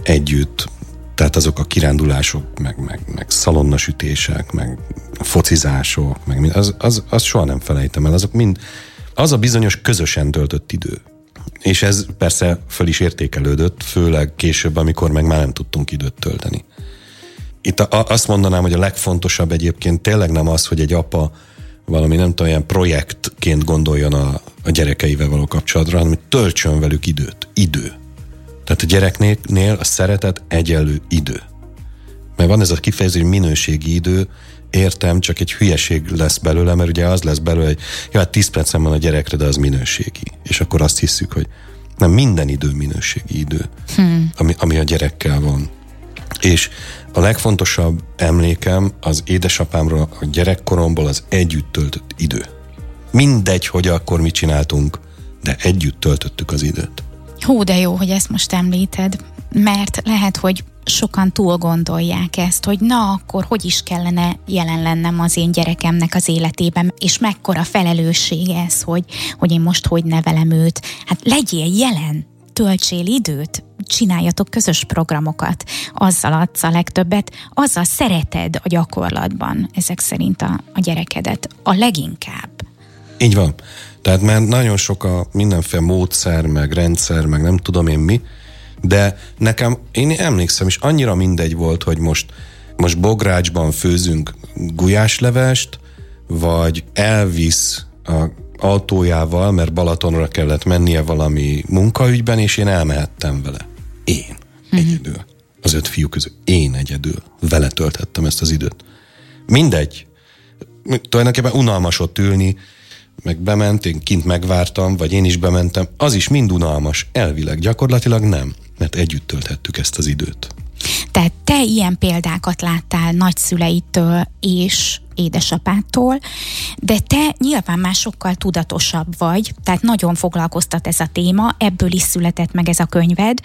együtt, tehát azok a kirándulások, meg szalonnasütések, meg focizások, meg az soha nem felejtem el, azok mind, az a bizonyos közösen töltött idő. És ez persze föl is értékelődött, főleg később, amikor meg már nem tudtunk időt tölteni. Itt azt mondanám, hogy a legfontosabb egyébként tényleg nem az, hogy egy apa valami nem tudom, ilyen projektként gondoljon a gyerekeivel való kapcsolatra, hanem hogy töltsön velük időt. Idő. Tehát a gyereknél a szeretet egyenlő idő. Mert van ez a kifejező, hogy minőségi idő, értem, csak egy hülyeség lesz belőle, mert ugye az lesz belőle, hogy hát 10 percen van a gyerekre, de az minőségi. És akkor azt hiszük, hogy nem, minden idő minőségi idő, ami a gyerekkel van. És a legfontosabb emlékem az édesapámról, a gyerekkoromból az együtt töltött idő. Mindegy, hogy akkor mit csináltunk, de együtt töltöttük az időt. Hú, de jó, hogy ezt most említed, mert lehet, hogy sokan túl gondolják ezt, hogy na, akkor hogy is kellene jelen lennem az én gyerekemnek az életében, és mekkora felelősség ez, hogy én most hogy nevelem őt. Hát legyél jelen, töltsél időt, csináljatok közös programokat, azzal adsz a legtöbbet, azzal szereted a gyakorlatban ezek szerint a gyerekedet a leginkább. Így van. Tehát már nagyon sok a mindenféle módszer, meg rendszer, meg nem tudom én mi, de nekem, én emlékszem, és annyira mindegy volt, hogy most bográcsban főzünk gulyáslevest, vagy elvisz a autójával, mert Balatonra kellett mennie valami munkaügyben, és én elmehettem vele. Én egyedül. Az 5 fiú közül. Én egyedül. Vele tölthettem ezt az időt. Mindegy. Tulajdonképpen unalmas ott ülni, meg bement, én kint megvártam, vagy én is bementem. Az is mind unalmas. Elvileg, gyakorlatilag nem. Mert együtt tölthettük ezt az időt. Tehát te ilyen példákat láttál nagyszüleitől és édesapától, de te nyilván már sokkal tudatosabb vagy, tehát nagyon foglalkoztat ez a téma, ebből is született meg ez a könyved.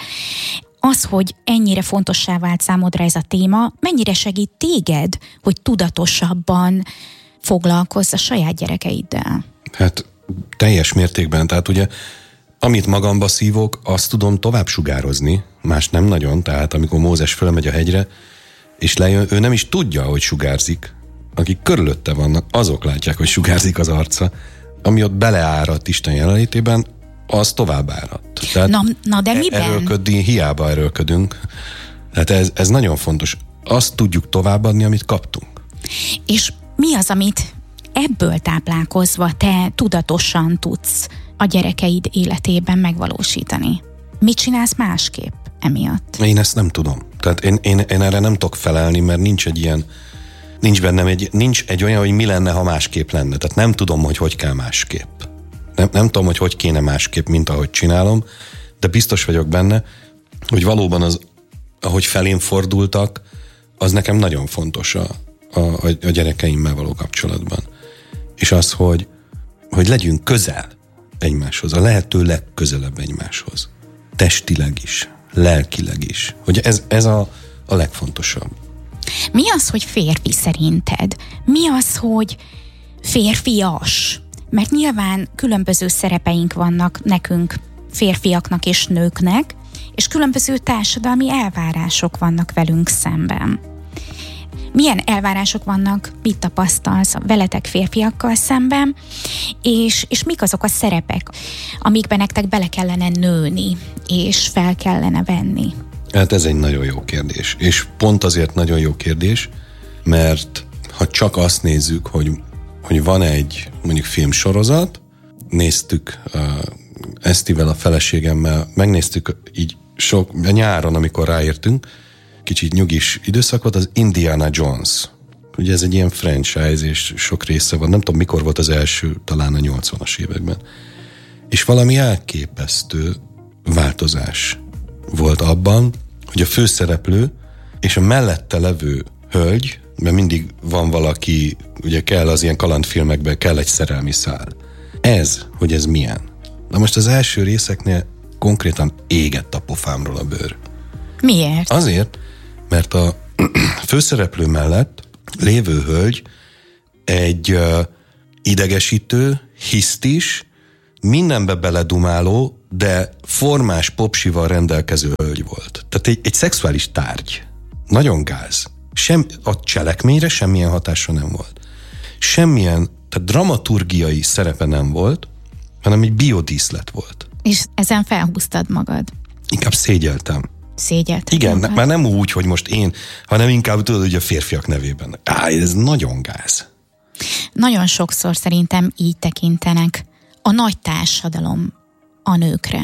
Az, hogy ennyire fontossá vált számodra ez a téma, mennyire segít téged, hogy tudatosabban foglalkozz a saját gyerekeiddel? Hát teljes mértékben, tehát ugye amit magamba szívok, azt tudom tovább sugározni, más nem nagyon, tehát amikor Mózes fölmegy a hegyre, és lejön, ő nem is tudja, hogy sugárzik. Akik körülötte vannak, azok látják, hogy sugárzik az arca. Ami ott beleáradt Isten jelenlétében, az tovább áradt. Tehát na de miben? Hiába erőlködünk. Tehát ez nagyon fontos. Azt tudjuk továbbadni, amit kaptunk. És mi az, amit ebből táplálkozva te tudatosan tudsz a gyerekeid életében megvalósítani? Mit csinálsz másképp emiatt? Én ezt nem tudom. Tehát én erre nem tudok felelni, mert nincs egy olyan, hogy mi lenne, ha másképp lenne. Tehát nem tudom, hogy kell másképp. Nem tudom, hogy kéne másképp, mint ahogy csinálom, de biztos vagyok benne, hogy valóban az, ahogy felém fordultak, az nekem nagyon fontos a gyerekeimmel való kapcsolatban. És az, hogy legyünk közel egymáshoz, a lehető legközelebb egymáshoz. Testileg is, lelkileg is. Hogy ez a legfontosabb. Mi az, hogy férfi szerinted? Mi az, hogy férfias? Mert nyilván különböző szerepeink vannak nekünk, férfiaknak és nőknek, és különböző társadalmi elvárások vannak velünk szemben. Milyen elvárások vannak, mit tapasztalsz veletek férfiakkal szemben, és mik azok a szerepek, amikben nektek bele kellene nőni, és fel kellene venni? Hát ez egy nagyon jó kérdés. És pont azért nagyon jó kérdés, mert ha csak azt nézzük, hogy van egy mondjuk filmsorozat, néztük Esztivel, a feleségemmel, megnéztük így a nyáron, amikor ráértünk, kicsit nyugis időszakot, az Indiana Jones. Ugye ez egy ilyen franchise, és sok része van. Nem tudom, mikor volt az első, talán a 80-as években. És valami elképesztő változás volt abban, hogy a főszereplő és a mellette levő hölgy, mert mindig van valaki, ugye kell az ilyen kalandfilmekben, kell egy szerelmi szál. Hogy ez milyen? Na most az első részeknél konkrétan égett a pofámról a bőr. Miért? Azért, mert a főszereplő mellett lévő hölgy egy idegesítő, hisztis, mindenbe beledumáló, de formás popsival rendelkező hölgy volt. Tehát egy szexuális tárgy. Nagyon gáz. A cselekményre semmilyen hatása nem volt. Semmilyen, tehát dramaturgiai szerepe nem volt, hanem egy biodíszlet volt. És ezen felhúztad magad? Inkább szégyeltem. Igen, magad? Már nem úgy, hogy most én, hanem inkább tudod, hogy a férfiak nevében. Ez nagyon gáz. Nagyon sokszor szerintem így tekintenek a nagy társadalom a nőkre.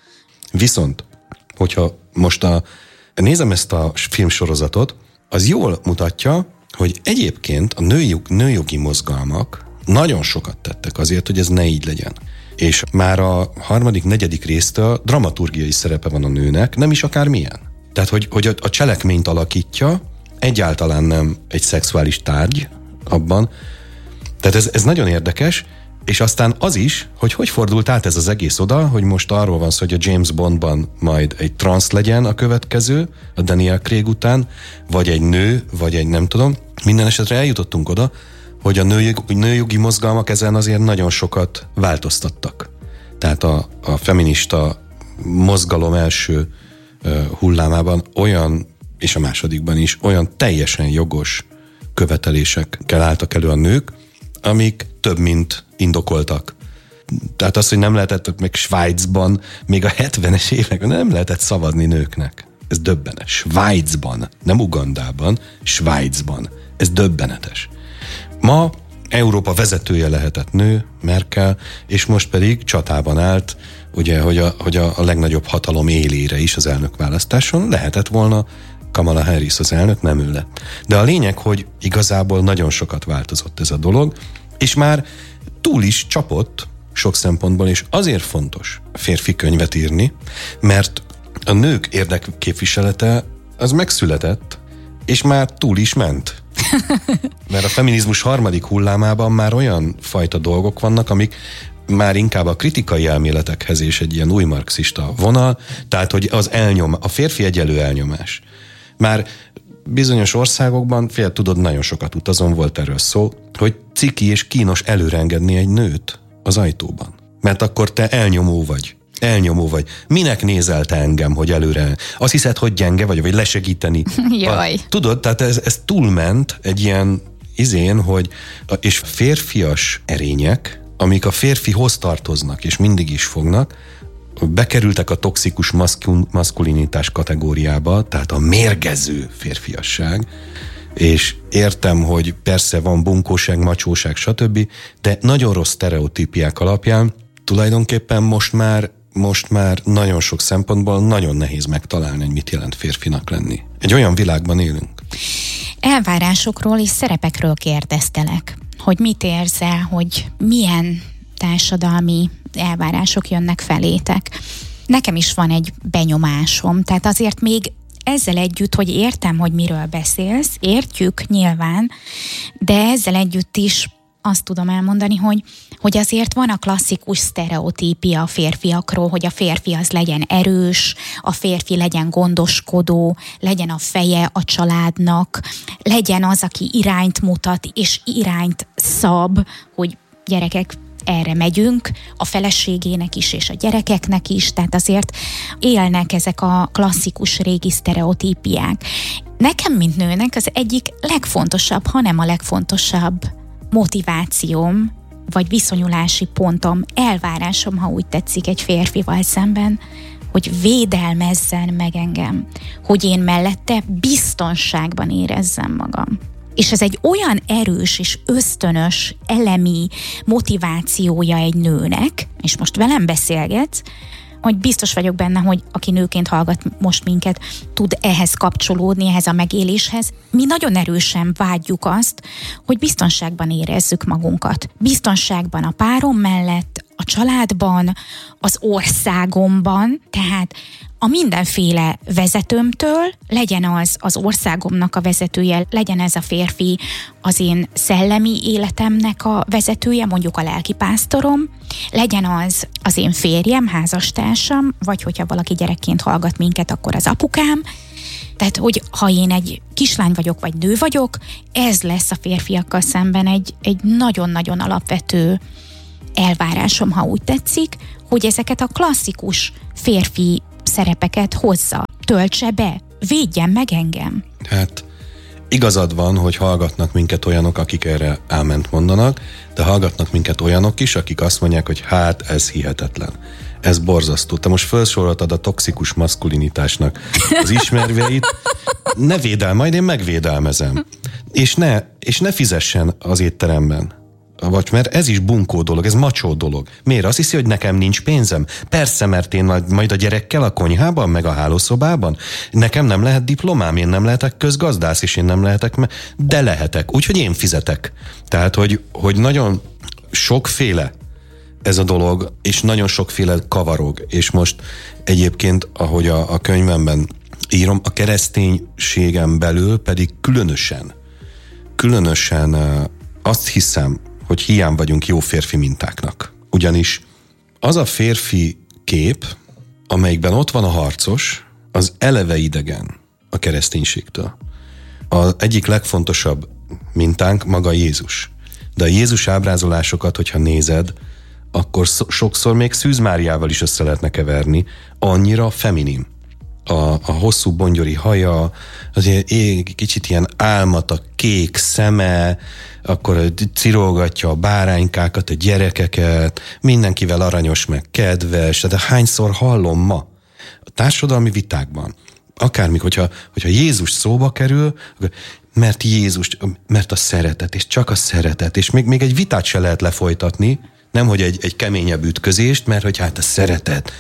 Viszont, hogyha most nézem ezt a filmsorozatot, az jól mutatja, hogy egyébként a nőjogi mozgalmak nagyon sokat tettek azért, hogy ez ne így legyen. És már a 3.-4. résztől dramaturgiai szerepe van a nőnek, nem is akármilyen. Tehát, hogy a cselekményt alakítja, egyáltalán nem egy szexuális tárgy abban. Tehát ez nagyon érdekes, és aztán az is, hogy fordult át ez az egész oda, hogy most arról van szó, hogy a James Bondban majd egy transz legyen a következő, a Daniel Craig után, vagy egy nő, vagy egy nem tudom. Minden esetre eljutottunk oda, hogy a nőjogi mozgalmak ezen azért nagyon sokat változtattak. Tehát a feminista mozgalom első hullámában olyan, és a másodikban is olyan teljesen jogos követelésekkel álltak elő a nők, amik több mint indokoltak. Tehát az, hogy nem lehetett meg Svájcban, még a 70-es években nem lehetett szavazni nőknek. Ez döbbenetes. Svájcban, nem Ugandában, Svájcban. Ez döbbenetes. Ma Európa vezetője lehetett nő, Merkel, és most pedig csatában állt, ugye, hogy a legnagyobb hatalom élére is az elnökválasztáson lehetett volna Kamala Harris az elnök, nem ő lett. De a lényeg, hogy igazából nagyon sokat változott ez a dolog, és már túl is csapott sok szempontból, és azért fontos férfi könyvet írni, mert a nők érdekképviselete az megszületett, és már túl is ment. Mert a feminizmus 3. hullámában már olyan fajta dolgok vannak, amik már inkább a kritikai elméletekhez és egy ilyen új marxista vonal, tehát hogy a férfi egyelő elnyomás. Már bizonyos országokban, tudod, nagyon sokat utazom, volt erről szó, hogy ciki és kínos előreengedni egy nőt az ajtóban. Mert akkor te elnyomó vagy. Minek nézel te engem, hogy előre? Azt hiszed, hogy gyenge vagy lesegíteni? Jaj. Tudod, tehát ez túlment egy ilyen hogy és férfias erények, amik a férfihoz tartoznak, és mindig is fognak, bekerültek a toxikus maszkulinitás kategóriába, tehát a mérgező férfiasság, és értem, hogy persze van bunkóság, macsóság, stb., de nagyon rossz sztereotípiák alapján tulajdonképpen most már nagyon sok szempontból nagyon nehéz megtalálni, hogy mit jelent férfinak lenni. Egy olyan világban élünk. Elvárásokról és szerepekről kérdeztelek, hogy mit érzel, hogy milyen társadalmi elvárások jönnek felétek. Nekem is van egy benyomásom, tehát azért még ezzel együtt, hogy értem, hogy miről beszélsz, értjük nyilván, de ezzel együtt is azt tudom elmondani, hogy azért van a klasszikus sztereotípia a férfiakról, hogy a férfi az legyen erős, a férfi legyen gondoskodó, legyen a feje a családnak, legyen az, aki irányt mutat és irányt szab, hogy gyerekek, erre megyünk, a feleségének is és a gyerekeknek is, tehát azért élnek ezek a klasszikus régi sztereotípiák. Nekem, mint nőnek, az egyik legfontosabb, hanem a legfontosabb motivációm, vagy viszonyulási pontom, elvárásom, ha úgy tetszik, egy férfival szemben, hogy védelmezzen meg engem, hogy én mellette biztonságban érezzem magam. És ez egy olyan erős és ösztönös elemi motivációja egy nőnek, és most velem beszélgetsz, hogy biztos vagyok benne, hogy aki nőként hallgat most minket, tud ehhez kapcsolódni, ehhez a megéléshez. Mi nagyon erősen vágyjuk azt, hogy biztonságban érezzük magunkat. Biztonságban a párom mellett, a családban, az országomban, tehát a mindenféle vezetőmtől, legyen az országomnak a vezetője, legyen ez a férfi az én szellemi életemnek a vezetője, mondjuk a lelkipásztorom, legyen az én férjem, házastársam, vagy hogyha valaki gyerekként hallgat minket, akkor az apukám. Tehát, hogy ha én egy kislány vagyok, vagy nő vagyok, ez lesz a férfiakkal szemben egy nagyon-nagyon alapvető elvárásom, ha úgy tetszik, hogy ezeket a klasszikus férfi szerepeket hozza, töltse be, védjen meg engem. Hát igazad van, hogy hallgatnak minket olyanok, akik erre áment mondanak, de hallgatnak minket olyanok is, akik azt mondják, hogy hát ez hihetetlen. Ez borzasztó. Te most felsoroltad a toxikus maszkulinitásnak az ismerveit. Ne védelj, majd én megvédelmezem. És ne fizessen az étteremben. Vagy mert ez is bunkó dolog, ez macsó dolog. Miért? Azt hiszi, hogy nekem nincs pénzem? Persze, mert én majd a gyerekkel a konyhában, meg a hálószobában. Nekem nem lehet diplomám, én nem lehetek közgazdász, és én nem lehetek, de lehetek. Úgyhogy én fizetek. Tehát, hogy nagyon sokféle ez a dolog, és nagyon sokféle kavarog. És most egyébként, ahogy a könyvemben írom, a kereszténységen belül pedig különösen azt hiszem, hogy hiány vagyunk jó férfi mintáknak. Ugyanis az a férfi kép, amelyikben ott van a harcos, az eleve idegen a kereszténységtől. Az egyik legfontosabb mintánk maga Jézus. De a Jézus ábrázolásokat, hogyha nézed, akkor sokszor még Szűz Máriával is össze lehetne keverni, annyira feminin. A hosszú bongyori haja, azért kicsit ilyen álmata, kék szeme, akkor cirolgatja a báránykákat, a gyerekeket, mindenkivel aranyos meg kedves, de hányszor hallom ma a társadalmi vitákban, akármikor, hogyha Jézus szóba kerül, mert Jézus, mert a szeretet, és csak a szeretet, és még egy vitát se lehet lefolytatni, nemhogy egy keményebb ütközést, mert hogy hát a szeretet,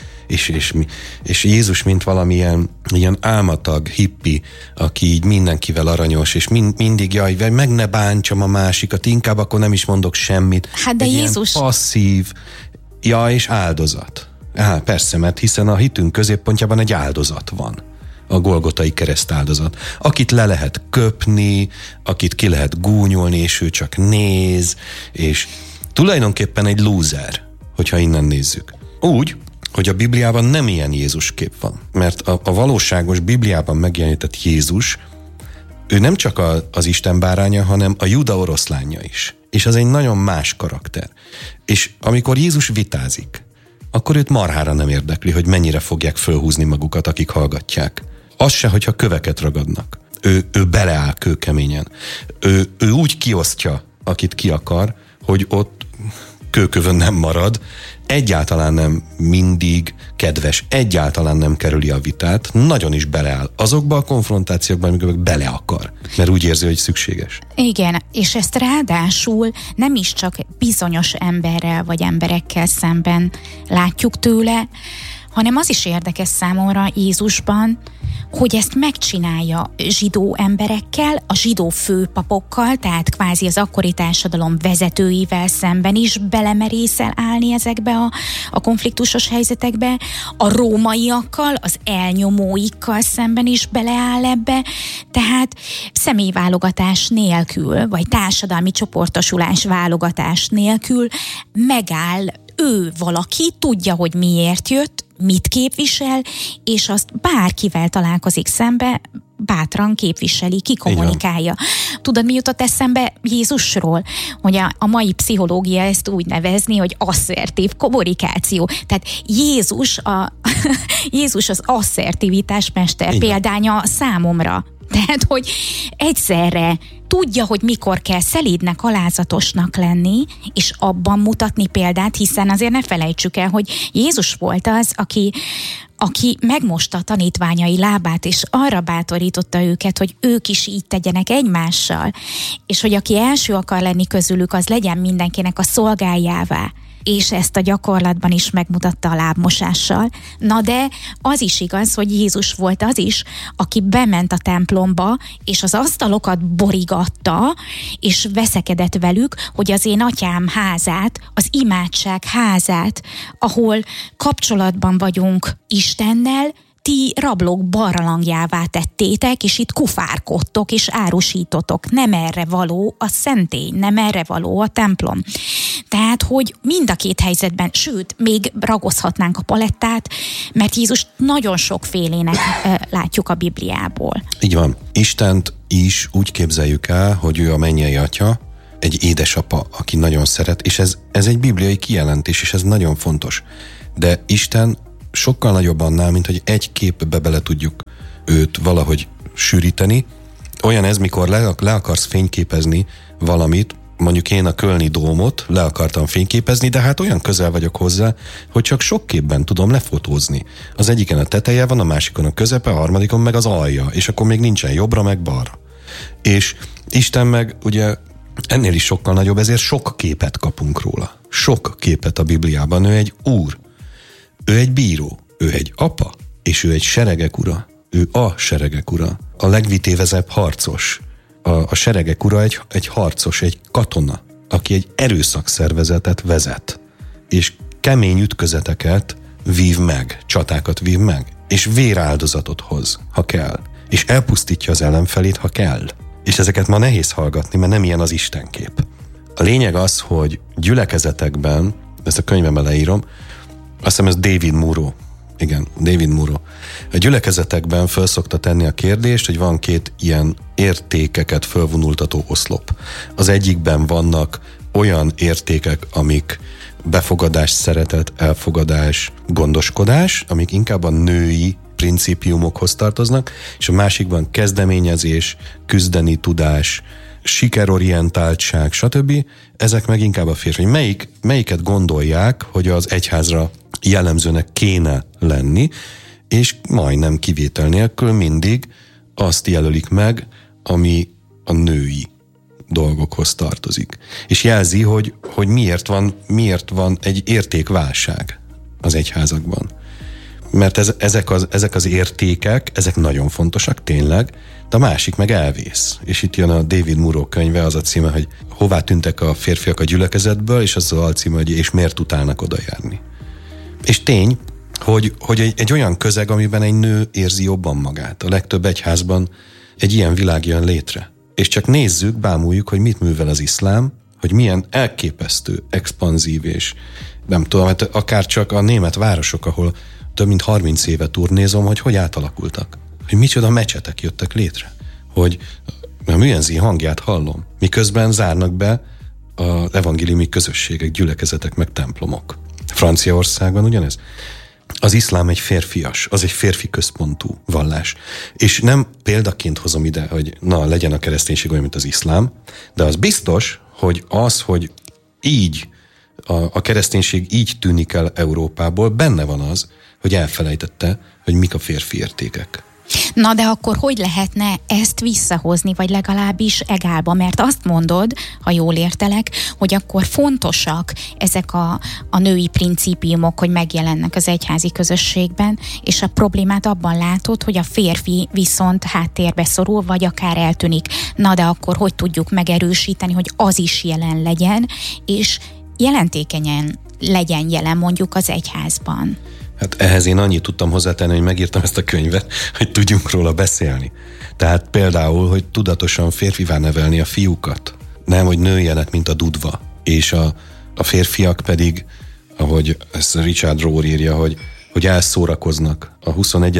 és Jézus, mint valamilyen ilyen álmatag, hippi, aki így mindenkivel aranyos, és mindig jaj, meg ne bántsam a másikat, inkább akkor nem is mondok semmit. Hát de Jézus... passzív, és áldozat. Persze, mert hiszen a hitünk középpontjában egy áldozat van. A Golgotai keresztáldozat. Akit le lehet köpni, akit ki lehet gúnyolni, és ő csak néz, és tulajdonképpen egy lúzer, hogyha innen nézzük. Úgy, hogy a Bibliában nem ilyen Jézus kép van. Mert a valóságos Bibliában megjelenített Jézus, ő nem csak az Isten báránya, hanem a Júda oroszlánja is. És az egy nagyon más karakter. És amikor Jézus vitázik, akkor őt marhára nem érdekli, hogy mennyire fogják fölhúzni magukat, akik hallgatják. Az se, hogyha köveket ragadnak. Ő beleáll kőkeményen. Ő úgy kiosztja, akit ki akar, hogy ott kőkövön nem marad, egyáltalán nem mindig kedves, egyáltalán nem kerüli a vitát, nagyon is beleáll azokba a konfrontációkban, amikor bele akar, mert úgy érzi, hogy szükséges. Igen, és ezt ráadásul nem is csak bizonyos emberrel vagy emberekkel szemben látjuk tőle, hanem az is érdekes számomra Jézusban, hogy ezt megcsinálja zsidó emberekkel, a zsidó főpapokkal, tehát kvázi az akkori társadalom vezetőivel szemben is belemerészel állni ezekbe a konfliktusos helyzetekbe, a rómaiakkal, az elnyomóikkal szemben is beleáll ebbe, tehát személyválogatás nélkül, vagy társadalmi csoportosulás válogatás nélkül megáll ő valaki, tudja, hogy miért jött, mit képvisel, és azt bárkivel találkozik szembe, bátran képviseli, kikommunikálja. Tudod, mi jutott eszembe Jézusról? Hogy a mai pszichológia ezt úgy nevezni, hogy asszertív kommunikáció. Tehát Jézus az asszertivitás mester példánya számomra. Tehát, hogy egyszerre tudja, hogy mikor kell szelídnek, alázatosnak lenni, és abban mutatni példát, hiszen azért ne felejtsük el, hogy Jézus volt az, aki megmosta a tanítványai lábát, és arra bátorította őket, hogy ők is így tegyenek egymással, és hogy aki első akar lenni közülük, az legyen mindenkinek a szolgájává. És ezt a gyakorlatban is megmutatta a lábmosással. Na de az is igaz, hogy Jézus volt az is, aki bement a templomba, és az asztalokat borigatta, és veszekedett velük, hogy az én atyám házát, az imádság házát, ahol kapcsolatban vagyunk Istennel, ti rablók barlangjává tettétek, és itt kufárkodtok, és árusítotok. Nem erre való a szentély, nem erre való a templom. Tehát, hogy mind a két helyzetben, sőt, még ragozhatnánk a palettát, mert Jézus nagyon sokfélének látjuk a Bibliából. Így van. Istent is úgy képzeljük el, hogy ő a mennyei atya, egy édesapa, aki nagyon szeret, és ez egy bibliai kijelentés, és ez nagyon fontos. De Isten sokkal nagyobb annál, mint hogy egy képbe bele tudjuk őt valahogy sűríteni. Olyan ez, mikor le akarsz fényképezni valamit, mondjuk én a Kölni Dómot le akartam fényképezni, de hát olyan közel vagyok hozzá, hogy csak sok képben tudom lefotózni. Az egyiken a teteje van, a másikon a közepe, a harmadikon meg az alja, és akkor még nincsen jobbra meg balra. És Isten meg ugye ennél is sokkal nagyobb, ezért sok képet kapunk róla. Sok képet a Bibliában. Ő egy úr, ő egy bíró, ő egy apa, és ő egy seregek ura. Ő a seregek ura. A legvitévezebb harcos. A seregek ura egy harcos, egy katona, aki egy erőszakszervezetet vezet, és kemény ütközeteket vív meg, csatákat vív meg, és véráldozatot hoz, ha kell, és elpusztítja az ellenfelét, ha kell. És ezeket ma nehéz hallgatni, mert nem ilyen az istenkép. A lényeg az, hogy gyülekezetekben, ezt a könyvemben leírom, azt hiszem ez David Muro. Igen, David Muro. A gyülekezetekben föl szokta tenni a kérdést, hogy van két ilyen értékeket fölvonultató oszlop. Az egyikben vannak olyan értékek, amik befogadás, szeretet, elfogadás, gondoskodás, amik inkább a női principiumokhoz tartoznak, és a másikban kezdeményezés, küzdeni tudás, sikerorientáltság, stb. Ezek meg inkább a férfi. Melyiket gondolják, hogy az egyházra jellemzőnek kéne lenni, és majdnem kivétel nélkül mindig azt jelölik meg, ami a női dolgokhoz tartozik. És jelzi, hogy miért van egy értékválság az egyházakban. Mert ezek az értékek, ezek nagyon fontosak tényleg, de a másik meg elvész. És itt jön a David Muro könyve, az a címe, hogy hová tűntek a férfiak a gyülekezetből, és az a címe, hogy és miért utálnak oda járni. És tény, hogy egy olyan közeg, amiben egy nő érzi jobban magát. A legtöbb egyházban egy ilyen világ jön létre. És csak nézzük, bámuljuk, hogy mit művel az iszlám, hogy milyen elképesztő, expanzív, és nem tudom, hát akár csak a német városok, ahol több mint 30 éve turnézom, hogy átalakultak. Hogy micsoda mecsetek jöttek létre. Hogy a műenzi hangját hallom. Miközben zárnak be az evangéliumi közösségek, gyülekezetek, meg templomok. Franciaországban ugyanez. Az iszlám egy férfias, az egy férfi központú vallás. És nem példaként hozom ide, hogy legyen a kereszténység olyan, mint az iszlám, de az biztos, hogy így a kereszténység így tűnik el Európából, benne van az, hogy elfelejtette, hogy mik a férfi értékek. Na de akkor hogy lehetne ezt visszahozni, vagy legalábbis egálba? Mert azt mondod, ha jól értelek, hogy akkor fontosak ezek a női principiumok, hogy megjelennek az egyházi közösségben, és a problémát abban látod, hogy a férfi viszont háttérbe szorul, vagy akár eltűnik. Na de akkor hogy tudjuk megerősíteni, hogy az is jelen legyen, és jelentékenyen legyen jelen mondjuk az egyházban? Hát ehhez én annyit tudtam hozzátenni, hogy megírtam ezt a könyvet, hogy tudjunk róla beszélni. Tehát például, hogy tudatosan férfivá nevelni a fiúkat. Nem, hogy nőjenek, mint a dudva. És a férfiak pedig, ahogy ezt Richard Rohr írja, hogy elszórakoznak a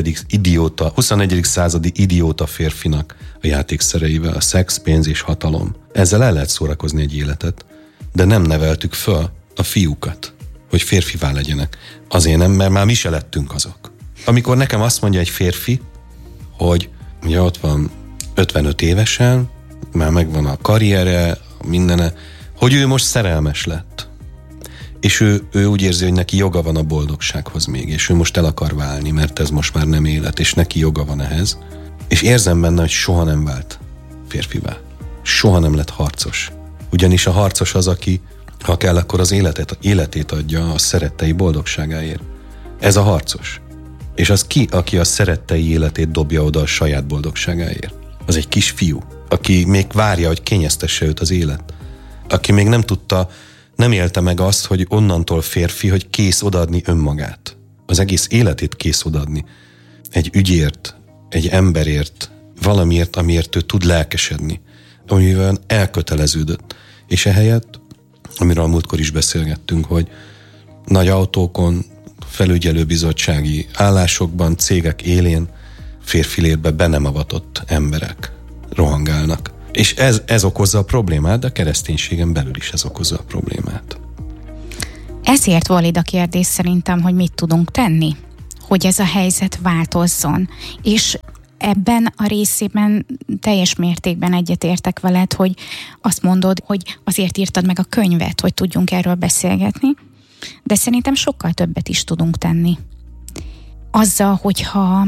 21. századi idióta férfinak a játékszereivel, a szex, pénz és hatalom. Ezzel el lehet szórakozni egy életet, de nem neveltük föl a fiúkat, hogy férfivá legyenek. Azért nem, mert már mi se lettünk azok. Amikor nekem azt mondja egy férfi, hogy ugye ott van 55 évesen, már megvan a karriere, mindene, hogy ő most szerelmes lett. És ő úgy érzi, hogy neki joga van a boldogsághoz még, és ő most el akar válni, mert ez most már nem élet, és neki joga van ehhez. És érzem benne, hogy soha nem vált férfivá. Soha nem lett harcos. Ugyanis a harcos az, aki ha kell, akkor az életét adja a szerettei boldogságáért. Ez a harcos. És az ki, aki a szerettei életét dobja oda a saját boldogságáért? Az egy kis fiú, aki még várja, hogy kényeztesse őt az élet. Aki még nem élte meg azt, hogy onnantól férfi, hogy kész odaadni önmagát. Az egész életét kész odaadni. Egy ügyért, egy emberért, valamiért, amiért ő tud lelkesedni. Amivel elköteleződött. És ehelyett, amiről a múltkor is beszélgettünk, hogy nagy autókon, felügyelőbizottsági állásokban, cégek élén férfi létbe be nem avatott emberek rohangálnak. És ez okozza a problémát, de a kereszténységen belül is ez okozza a problémát. Ezért valid a kérdés szerintem, hogy mit tudunk tenni, hogy ez a helyzet változzon. És ebben a részében teljes mértékben egyetértek veled, hogy azt mondod, hogy azért írtad meg a könyvet, hogy tudjunk erről beszélgetni, de szerintem sokkal többet is tudunk tenni. Azzal, hogyha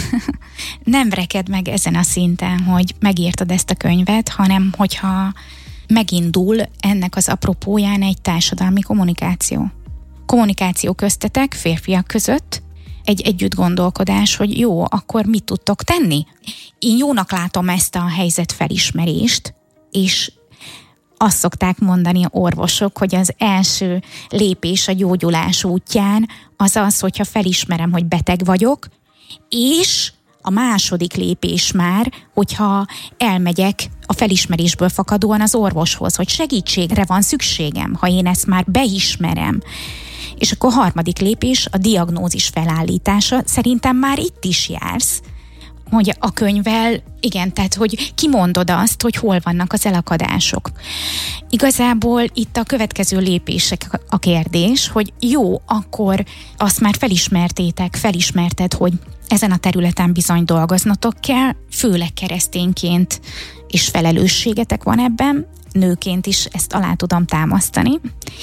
nem reked meg ezen a szinten, hogy megírtad ezt a könyvet, hanem hogyha megindul ennek az apropóján egy társadalmi kommunikáció. Kommunikáció köztetek, férfiak között, egy együtt gondolkodás, hogy jó, akkor mit tudtok tenni? Én jónak látom ezt a helyzet felismerést, és azt szokták mondani orvosok, hogy az első lépés a gyógyulás útján az az, hogyha felismerem, hogy beteg vagyok, és a második lépés már, hogyha elmegyek a felismerésből fakadóan az orvoshoz, hogy segítségre van szükségem, ha én ezt már beismerem. És akkor a harmadik lépés, a diagnózis felállítása. Szerintem már itt is jársz, hogy a könyvvel, igen, tehát hogy kimondod azt, hogy hol vannak az elakadások. Igazából itt a következő lépések a kérdés, hogy jó, akkor azt már felismerted, hogy ezen a területen bizony dolgoznatok kell, főleg keresztényként, és felelősségetek van ebben, nőként is ezt alá tudom támasztani.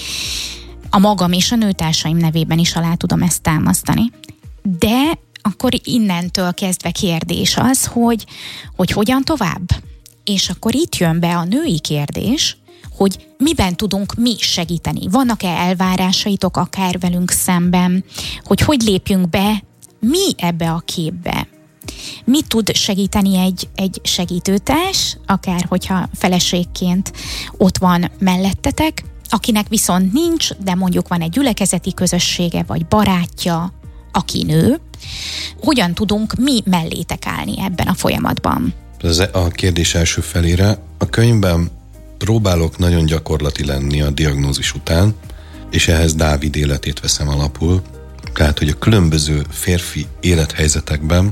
A magam és a nőtársaim nevében is alá tudom ezt támasztani. De akkor innentől kezdve kérdés az, hogy hogyan tovább. És akkor itt jön be a női kérdés, hogy miben tudunk mi segíteni. Vannak-e elvárásaitok akár velünk szemben, hogy lépjünk be mi ebbe a képbe. Mi tud segíteni egy segítőtárs, akár hogyha feleségként ott van mellettetek, akinek viszont nincs, de mondjuk van egy gyülekezeti közössége, vagy barátja, aki nő. Hogyan tudunk mi mellétek állni ebben a folyamatban? Ez a kérdés első felére. A könyvben próbálok nagyon gyakorlati lenni a diagnózis után, és ehhez Dávid életét veszem alapul. Tehát, hogy a különböző férfi élethelyzetekben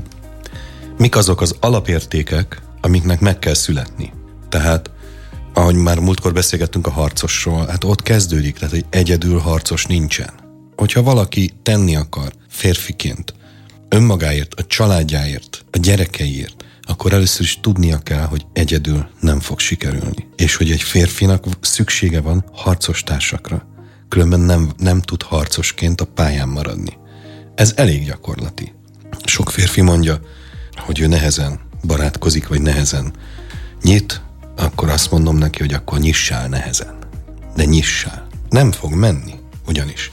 mik azok az alapértékek, amiknek meg kell születni. Tehát, ahogy már múltkor beszélgettünk a harcosról, hát ott kezdődik, tehát, hogy egyedül harcos nincsen. Hogyha valaki tenni akar férfiként, önmagáért, a családjáért, a gyerekeiért, akkor először is tudnia kell, hogy egyedül nem fog sikerülni. És hogy egy férfinak szüksége van harcos társakra. Különben nem tud harcosként a pályán maradni. Ez elég gyakorlati. Sok férfi mondja, hogy ő nehezen barátkozik, vagy nehezen nyit, akkor azt mondom neki, hogy akkor nyissál nehezen. De nyissál. Nem fog menni, ugyanis.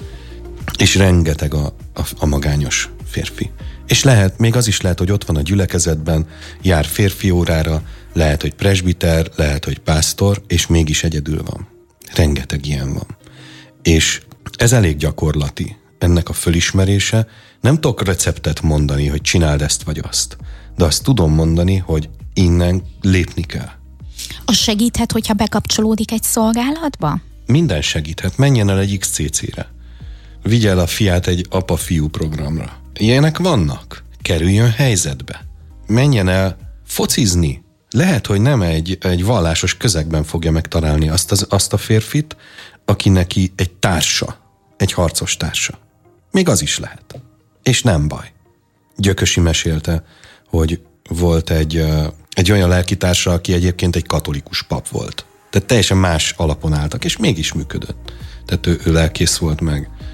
És rengeteg a magányos férfi. És még az is lehet, hogy ott van a gyülekezetben, jár férfi órára, lehet, hogy presbiter, lehet, hogy pásztor, és mégis egyedül van. Rengeteg ilyen van. És ez elég gyakorlati, ennek a fölismerése. Nem tudok receptet mondani, hogy csináld ezt vagy azt, de azt tudom mondani, hogy innen lépni kell. Az segíthet, hogyha bekapcsolódik egy szolgálatba? Minden segíthet. Menjen el egy XCC-re. Vigye el a fiát egy apa-fiú programra. Ilyenek vannak. Kerüljön helyzetbe. Menjen el focizni. Lehet, hogy nem egy vallásos közegben fogja megtalálni azt a férfit, aki neki egy társa, egy harcos társa. Még az is lehet. És nem baj. Gyökösi mesélte, hogy volt egy olyan lelkitársa, aki egyébként egy katolikus pap volt. Tehát teljesen más alapon álltak, és mégis működött. Tehát ő lelkész volt,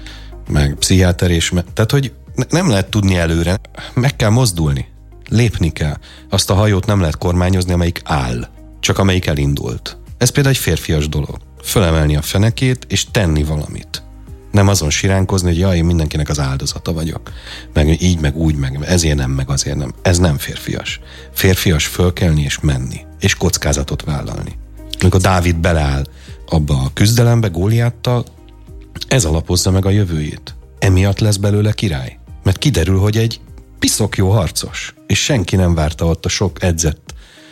meg pszichiáter, tehát hogy nem lehet tudni előre, meg kell mozdulni, lépni kell. Azt a hajót nem lehet kormányozni, amelyik áll, csak amelyik elindult. Ez például egy férfias dolog. Fölemelni a fenekét, és tenni valamit. Nem azon siránkozni, hogy jaj, én mindenkinek az áldozata vagyok. Meg így, meg úgy, meg ezért nem, meg azért nem. Ez nem férfias. Férfias fölkelni és menni. És kockázatot vállalni. Amikor Dávid beleáll abba a küzdelembe Góliáttal, ez alapozza meg a jövőjét. Emiatt lesz belőle király. Mert kiderül, hogy egy piszok jó harcos. És senki nem várta ott a sok edzett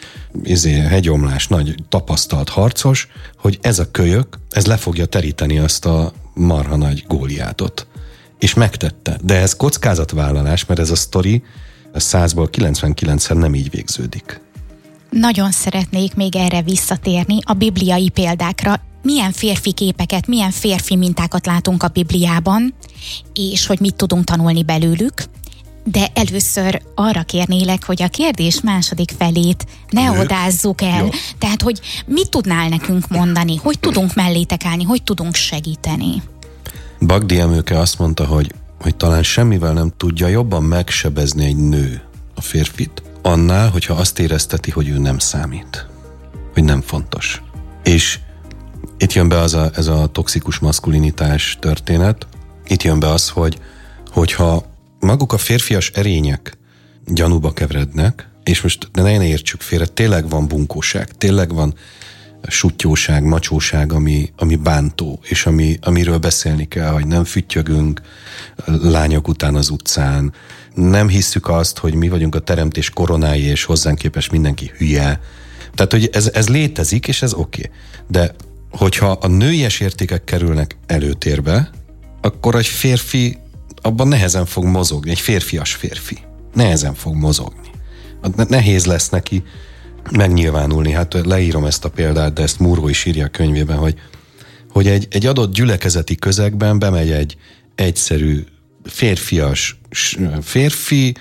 hegyomlás, nagy tapasztalt harcos, hogy ez a kölyök, ez le fogja teríteni azt a marha nagy Góliátot. És megtette. De ez kockázatvállalás, mert ez a sztori 100-ból 99-szer nem így végződik. Nagyon szeretnék még erre visszatérni, a bibliai példákra. Milyen férfi képeket, milyen férfi mintákat látunk a Bibliában, és hogy mit tudunk tanulni belőlük. De először arra kérnélek, hogy a kérdés második felét ne odázzuk el. Jó. Tehát, hogy mit tudnál nekünk mondani, hogy tudunk mellétek állni, hogy tudunk segíteni? Bagdi Emőke azt mondta, hogy talán semmivel nem tudja jobban megsebezni egy nő a férfit, annál, hogyha azt érezteti, hogy ő nem számít, hogy nem fontos. És itt jön be ez a toxikus maszkulinitás történet, itt jön be az, hogyha maguk a férfias erények gyanúba keverednek, és most ne értsük félre, tényleg van bunkóság, tényleg van suttyóság, macsóság, ami bántó, és amiről beszélni kell, hogy nem füttyögünk lányok után az utcán, nem hisszük azt, hogy mi vagyunk a teremtés koronái, és hozzánk képest mindenki hülye. Tehát, hogy ez létezik, és ez oké. De hogyha a nőies értékek kerülnek előtérbe, akkor egy férfi abban nehezen fog mozogni, egy férfias férfi. Nehezen fog mozogni. Nehéz lesz neki megnyilvánulni. Hát leírom ezt a példát, de ezt Muró is írja a könyvében, hogy egy adott gyülekezeti közegben bemegy egy egyszerű férfias férfi,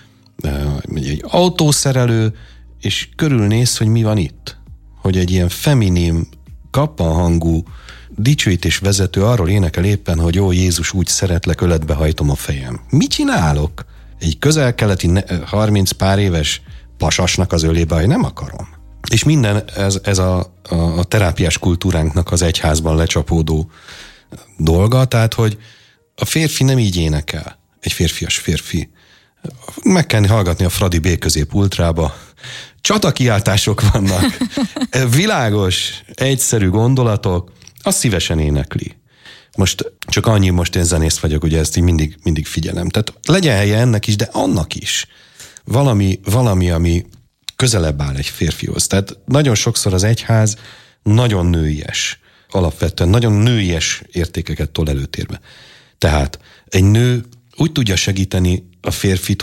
egy autószerelő, és körülnéz, hogy mi van itt. Hogy egy ilyen feminin, kappanhangú dicsőítés vezető arról énekel éppen, hogy ó, Jézus, úgy szeretlek, öletbe hajtom a fejem. Mit csinálok? Egy közel-keleti 30 pár éves pasasnak az ölébe, hogy nem akarom. És minden ez a terápiás kultúránknak az egyházban lecsapódó dolga, tehát, hogy a férfi nem így énekel, egy férfias férfi. Meg kell hallgatni a Fradi B-közép ultrába. Csatakiáltások vannak, világos, egyszerű gondolatok, azt szívesen énekli. Most csak annyi, most én zenész vagyok, ugye ezt így mindig figyelem. Tehát legyen helye ennek is, de annak is. Valami, ami közelebb áll egy férfihoz. Tehát nagyon sokszor az egyház nagyon nőies, alapvetően nagyon nőies értékeket tol előtérbe. Tehát egy nő úgy tudja segíteni a férfit,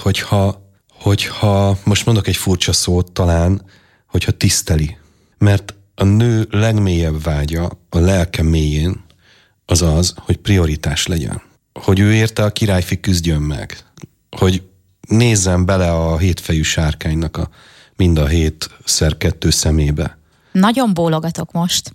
hogyha most mondok egy furcsa szót talán, hogyha tiszteli. Mert a nő legmélyebb vágya a lelke mélyén az, hogy prioritás legyen. Hogy ő érte a királyfi küzdjön meg. Hogy nézzen bele a hétfejű sárkánynak mind a 7x2 szemébe. Nagyon bólogatok most.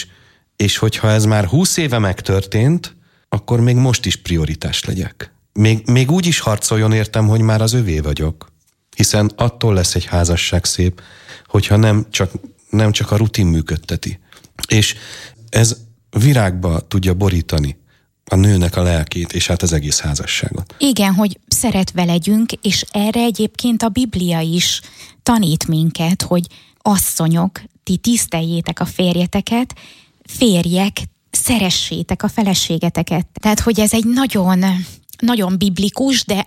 És hogyha ez már 20 éve megtörtént, akkor még most is prioritás legyek. Még úgy is harcoljon értem, hogy már az övé vagyok. Hiszen attól lesz egy házasság szép, hogyha nem csak a rutin működteti. És ez virágba tudja borítani a nőnek a lelkét, és hát az egész házasságot. Igen, hogy szeretve legyünk, és erre egyébként a Biblia is tanít minket, hogy asszonyok, ti tiszteljétek a férjeteket, férjek, szeressétek a feleségeteket. Tehát, hogy ez egy nagyon, nagyon biblikus, de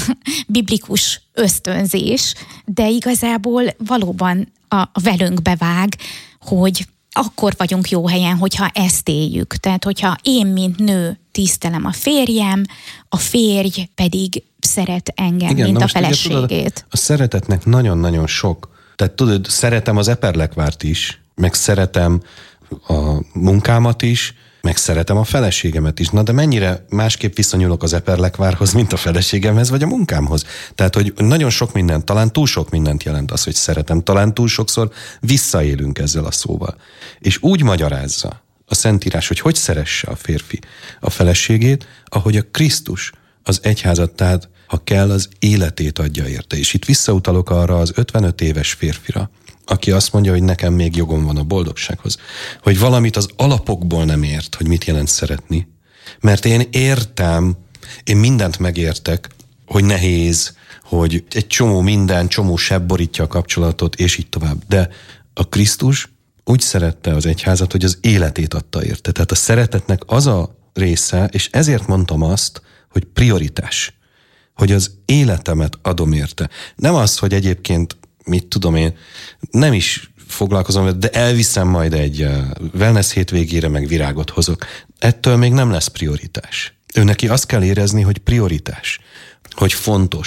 biblikus ösztönzés, de igazából valóban a velünk bevág, hogy akkor vagyunk jó helyen, hogyha ezt éljük. Tehát, hogyha én, mint nő tisztelem a férjem, a férj pedig szeret engem, igen, mint a feleségét. Ugye, tudod, a szeretetnek nagyon-nagyon sok. Tehát tudod, szeretem az eperlekvárt is, meg szeretem a munkámat is, meg szeretem a feleségemet is. Na de mennyire másképp viszonyulok az eperlekvárhoz, mint a feleségemhez, vagy a munkámhoz? Tehát, hogy nagyon sok mindent, talán túl sok mindent jelent az, hogy szeretem. Talán túl sokszor visszaélünk ezzel a szóval. És úgy magyarázza a Szentírás, hogy szeresse a férfi a feleségét, ahogy a Krisztus az egyházat, tehát ha kell, az életét adja érte. És itt visszautalok arra az 55 éves férfira, aki azt mondja, hogy nekem még jogom van a boldogsághoz. Hogy valamit az alapokból nem ért, hogy mit jelent szeretni. Mert én értem, én mindent megértek, hogy nehéz, hogy egy csomó sebb borítja a kapcsolatot, és így tovább. De a Krisztus úgy szerette az egyházat, hogy az életét adta érte. Tehát a szeretetnek az a része, és ezért mondtam azt, hogy prioritás. Hogy az életemet adom érte. Nem az, hogy egyébként mit tudom én, nem is foglalkozom, de elviszem majd egy wellness hétvégére, meg virágot hozok. Ettől még nem lesz prioritás. Ő neki azt kell érezni, hogy prioritás, hogy fontos,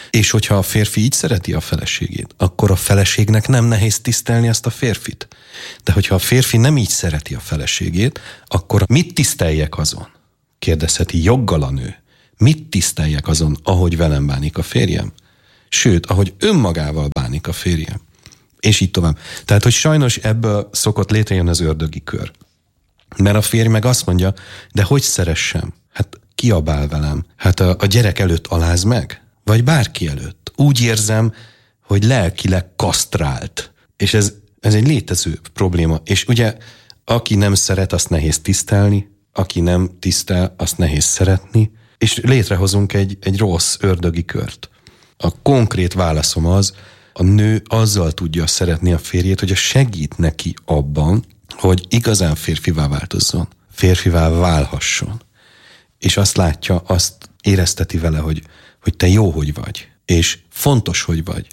És hogyha a férfi így szereti a feleségét, akkor a feleségnek nem nehéz tisztelni ezt a férfit. De hogyha a férfi nem így szereti a feleségét, akkor mit tiszteljek azon? Kérdezheti joggal a nő. Mit tiszteljek azon, ahogy velem bánik a férjem? Sőt, ahogy önmagával bánik a férjem. És így tovább. Tehát, hogy sajnos ebből szokott létrejönni az ördögi kör. Mert a férj meg azt mondja, de hogy szeressem? Hát kiabál velem. Hát a gyerek előtt aláz meg? Vagy bárki előtt. Úgy érzem, hogy lelkileg kasztrált. És ez egy létező probléma. És ugye, aki nem szeret, azt nehéz tisztelni, aki nem tisztel, azt nehéz szeretni, és létrehozunk egy rossz ördögi kört. A konkrét válaszom az, a nő azzal tudja szeretni a férjét, hogy segít neki abban, hogy igazán férfivá változzon, férfivá válhasson. És azt látja, azt érezteti vele, hogy te jó, hogy vagy, és fontos, hogy vagy,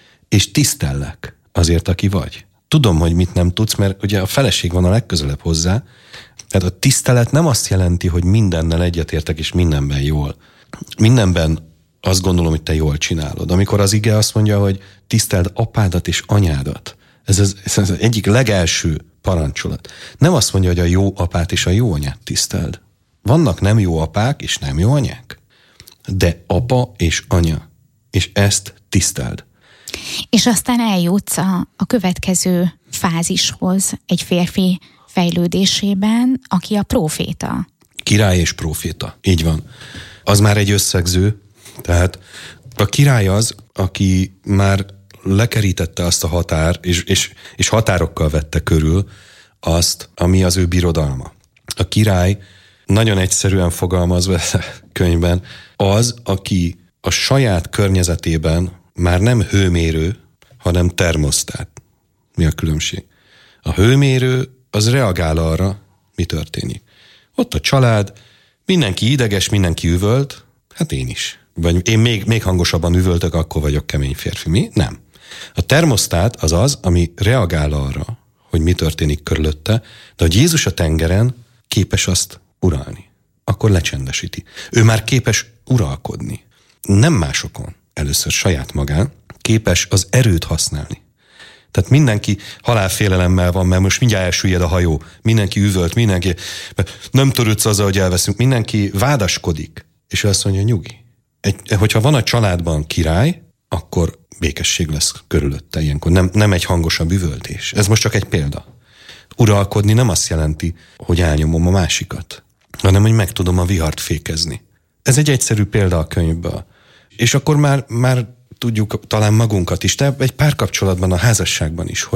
és tisztellek azért, aki vagy. Tudom, hogy mit nem tudsz, mert ugye a feleség van a legközelebb hozzá, tehát a tisztelet nem azt jelenti, hogy mindennel egyetértek, és mindenben jól. Mindenben azt gondolom, hogy te jól csinálod. Amikor az ige azt mondja, hogy tiszteld apádat és anyádat. Ez az egyik legelső parancsolat. Nem azt mondja, hogy a jó apát és a jó anyát tiszteld. Vannak nem jó apák és nem jó anyák. De apa és anya. És ezt tiszteld. És aztán eljutsz a következő fázishoz egy férfi fejlődésében, aki a próféta. Király és próféta. Így van. Az már egy összegző. Tehát a király az, aki már lekerítette azt a határ, és határokkal vette körül azt, ami az ő birodalma. A király nagyon egyszerűen fogalmazva a könyvben az, aki a saját környezetében már nem hőmérő, hanem termosztát. Mi a különbség? A hőmérő az reagál arra, mi történik. Ott a család, mindenki ideges, mindenki üvölt, hát én is. Vagy én még hangosabban üvöltök, akkor vagyok kemény férfi. Mi? Nem. A termosztát az az, ami reagál arra, hogy mi történik körülötte, de hogy Jézus a tengeren képes azt uralni. Akkor lecsendesíti. Ő már képes uralkodni. Nem másokon, először saját magán, képes az erőt használni. Tehát mindenki halálfélelemmel van, mert most mindjárt elsüllyed a hajó. Mindenki üvölt, mindenki nem törődsz azzal, hogy elveszünk. Mindenki vádaskodik. És ő azt mondja, nyugi. Hogyha van a családban király, akkor békesség lesz körülötte ilyenkor. Nem egy hangosabb üvöltés. Ez most csak egy példa. Uralkodni nem azt jelenti, hogy elnyomom a másikat, hanem hogy meg tudom a vihart fékezni. Ez egy egyszerű példa a könyvből. És akkor már tudjuk talán magunkat is, de egy párkapcsolatban, a házasságban is,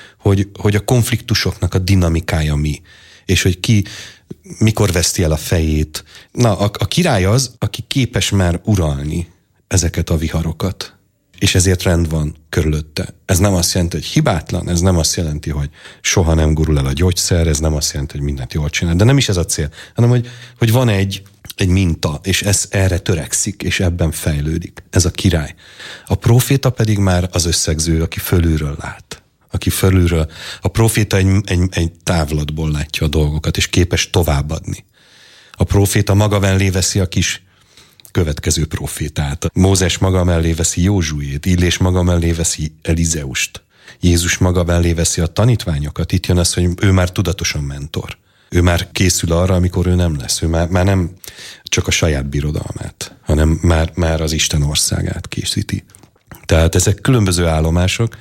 hogy a konfliktusoknak a dinamikája mi, és hogy ki mikor veszti el a fejét. Na, a király az, aki képes már uralni ezeket a viharokat, és ezért rend van körülötte. Ez nem azt jelenti, hogy hibátlan, ez nem azt jelenti, hogy soha nem gurul el a gyógyszer, ez nem azt jelenti, hogy mindent jól csinál, de nem is ez a cél, hanem hogy van egy minta, és ez erre törekszik, és ebben fejlődik. Ez a király. A próféta pedig már az összegző, aki fölülről lát. Aki fölülről, a próféta egy távlatból látja a dolgokat, és képes továbbadni. A próféta maga mellé veszi a kis következő prófétát. Mózes maga mellé veszi Józsuét, Illés maga mellé veszi Elizeust. Jézus maga mellé veszi a tanítványokat. Itt jön az, hogy ő már tudatosan mentor. Ő már készül arra, amikor ő nem lesz. Ő már nem csak a saját birodalmát, hanem már az Isten országát készíti. Tehát ezek különböző állomások,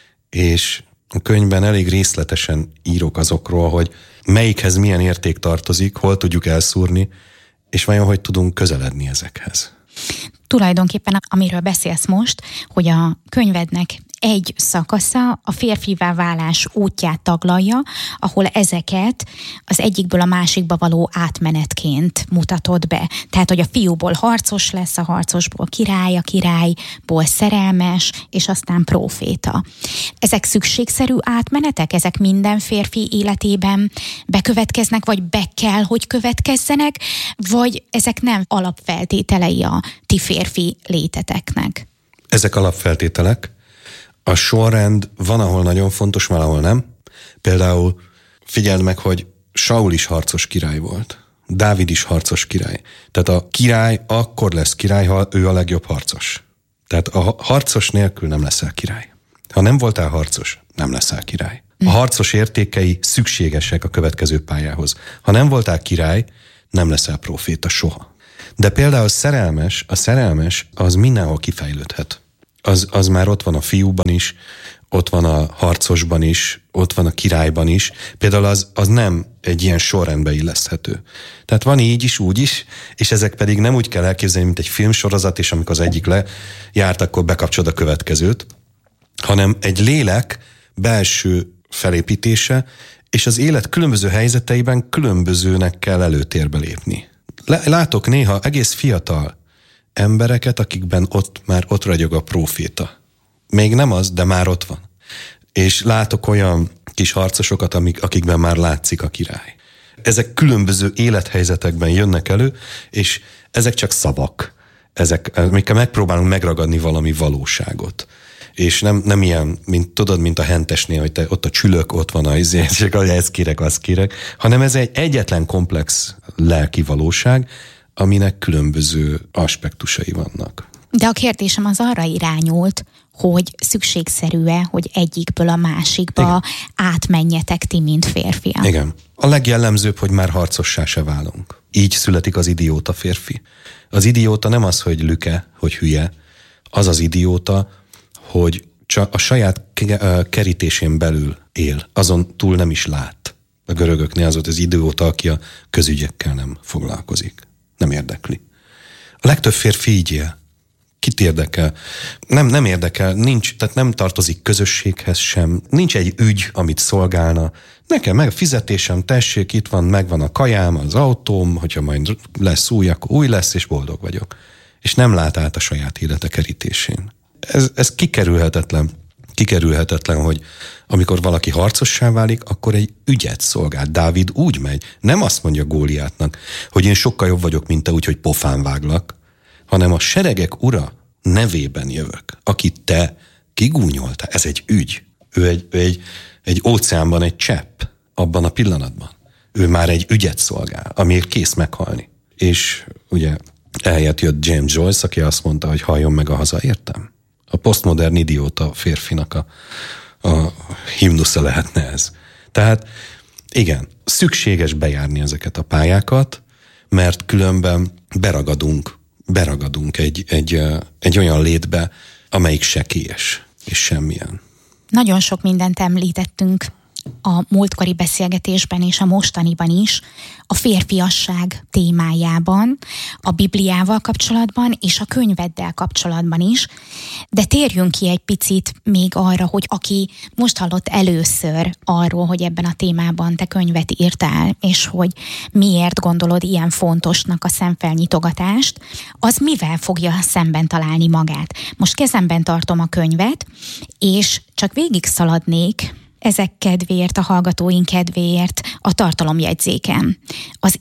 és a könyvben elég részletesen írok azokról, hogy melyikhez milyen érték tartozik, hol tudjuk elszúrni, és vajon hogy tudunk közeledni ezekhez. Tulajdonképpen, amiről beszélsz most, hogy a könyvednek egy szakasza a férfivá válás útját taglalja, ahol ezeket az egyikből a másikba való átmenetként mutatod be. Tehát, hogy a fiúból harcos lesz, a harcosból király, a királyból szerelmes, és aztán próféta. Ezek szükségszerű átmenetek? Ezek minden férfi életében bekövetkeznek, vagy be kell, hogy következzenek, vagy ezek nem alapfeltételei a ti férfi léteteknek? Ezek alapfeltételek. A sorrend van, ahol nagyon fontos, valahol nem. Például figyeld meg, hogy Saul is harcos király volt. Dávid is harcos király. Tehát a király akkor lesz király, ha ő a legjobb harcos. Tehát a harcos nélkül nem leszel király. Ha nem voltál harcos, nem leszel király. A harcos értékei szükségesek a következő pályához. Ha nem voltál király, nem leszel próféta soha. De például a szerelmes az mindenhol kifejlődhet. Az már ott van a fiúban is, ott van a harcosban is, ott van a királyban is. Például az nem egy ilyen sorrendbe illeszthető. Tehát van így is, úgy is, és ezek pedig nem úgy kell elképzelni, mint egy filmsorozat, és amikor az egyik lejárt, akkor bekapcsolod a következőt, hanem egy lélek belső felépítése, és az élet különböző helyzeteiben különbözőnek kell előtérbe lépni. Látok néha egész fiatal embereket, akikben ott ragyog a próféta. Még nem az, de már ott van. És látok olyan kis harcosokat, akikben már látszik a király. Ezek különböző élethelyzetekben jönnek elő, és ezek csak szavak. Amikkel megpróbálunk megragadni valami valóságot. És nem ilyen, mint a hentesnél, hogy te ott a csülök, ott van és ezt kérek, azt kérek, hanem ez egy egyetlen komplex lelki valóság, aminek különböző aspektusai vannak. De a kérdésem az arra irányult, hogy szükségszerű-e, hogy egyikből a másikba igen. átmenjetek ti, mint férfiak. Igen. A legjellemzőbb, hogy már harcossá se válunk. Így születik az idióta férfi. Az idióta nem az, hogy lüke, hogy hülye, az idióta, hogy csak a saját kerítésén belül él, azon túl nem is lát. A görögöknél az volt az idióta, aki a közügyekkel nem foglalkozik. Nem érdekli. A legtöbb férfi így él. Kit érdekel? Nem érdekel, tehát nem tartozik közösséghez sem, nincs egy ügy, amit szolgálna. Nekem meg a fizetésem, tessék, itt van, megvan a kajám, az autóm, hogyha majd lesz új, akkor új lesz, és boldog vagyok. És nem lát át a saját élete kerítésén. Ez kikerülhetetlen. Kikerülhetetlen, hogy amikor valaki harcossá válik, akkor egy ügyet szolgál. Dávid úgy megy, nem azt mondja Góliátnak, hogy én sokkal jobb vagyok, mint te, úgyhogy pofán váglak, hanem a seregek ura nevében jövök, akit te kigúnyoltál. Ez egy ügy. Ő egy óceánban egy csepp abban a pillanatban. Ő már egy ügyet szolgál, amiért kész meghalni. És ugye eljött jött James Joyce, aki azt mondta, hogy halljon meg a hazaértem. A posztmodern idióta férfinak a himnusza lehetne ez. Tehát igen, szükséges bejárni ezeket a pályákat, mert különben beragadunk egy olyan létbe, amelyik sekélyes, és semmilyen. Nagyon sok mindent említettünk a múltkori beszélgetésben és a mostaniban is, a férfiasság témájában, a Bibliával kapcsolatban és a könyveddel kapcsolatban is, de térjünk ki egy picit még arra, hogy aki most hallott először arról, hogy ebben a témában te könyvet írtál, és hogy miért gondolod ilyen fontosnak a szemfelnyitogatást, az mivel fogja szemben találni magát. Most kezemben tartom a könyvet, és csak végig szaladnék ezek kedvéért, a hallgatóink kedvéért a tartalomjegyzéken. Az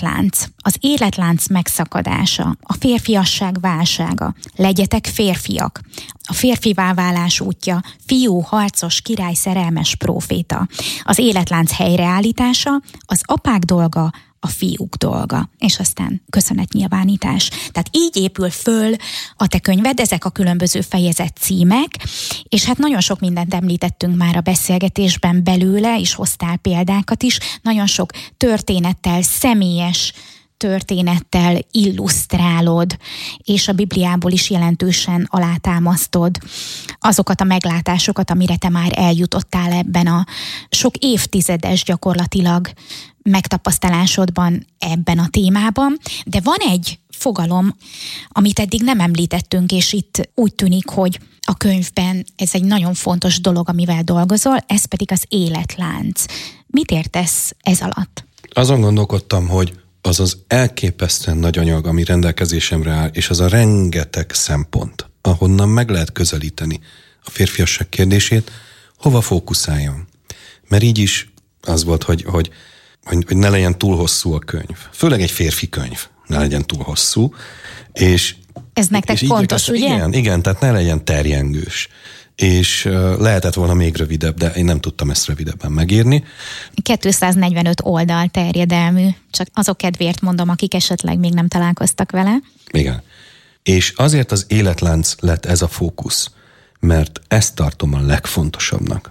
életlánc megszakadása, a férfiasság válsága, legyetek férfiak, a férfivá válás útja, fiú, harcos, király, szerelmes, próféta, az életlánc helyreállítása, az apák dolga, a fiúk dolga, és aztán köszönetnyilvánítás. Tehát így épül föl a te könyved, ezek a különböző fejezet címek, és hát nagyon sok mindent említettünk már a beszélgetésben belőle, és hoztál példákat is, nagyon sok történettel, személyes történettel illusztrálod, és a Bibliából is jelentősen alátámasztod azokat a meglátásokat, amire te már eljutottál ebben a sok évtizedes gyakorlatilag megtapasztalásodban ebben a témában, de van egy fogalom, amit eddig nem említettünk, és itt úgy tűnik, hogy a könyvben ez egy nagyon fontos dolog, amivel dolgozol, ez pedig az életlánc. Mit értesz ez alatt? Azon gondolkodtam, hogy az az elképesztően nagy anyag, ami rendelkezésemre áll, és az a rengeteg szempont, ahonnan meg lehet közelíteni a férfiasság kérdését, hova fókuszáljon. Mert így is az volt, hogy ne legyen túl hosszú a könyv. Főleg egy férfi könyv ne legyen túl hosszú. És, ez nektek és fontos, ugye? Igen, tehát ne legyen terjengős. És lehetett volna még rövidebb, de én nem tudtam ezt rövidebben megírni. 245 oldal terjedelmű, csak azok kedvéért mondom, akik esetleg még nem találkoztak vele. Igen. És azért az életlánc lett ez a fókusz, mert ezt tartom a legfontosabbnak.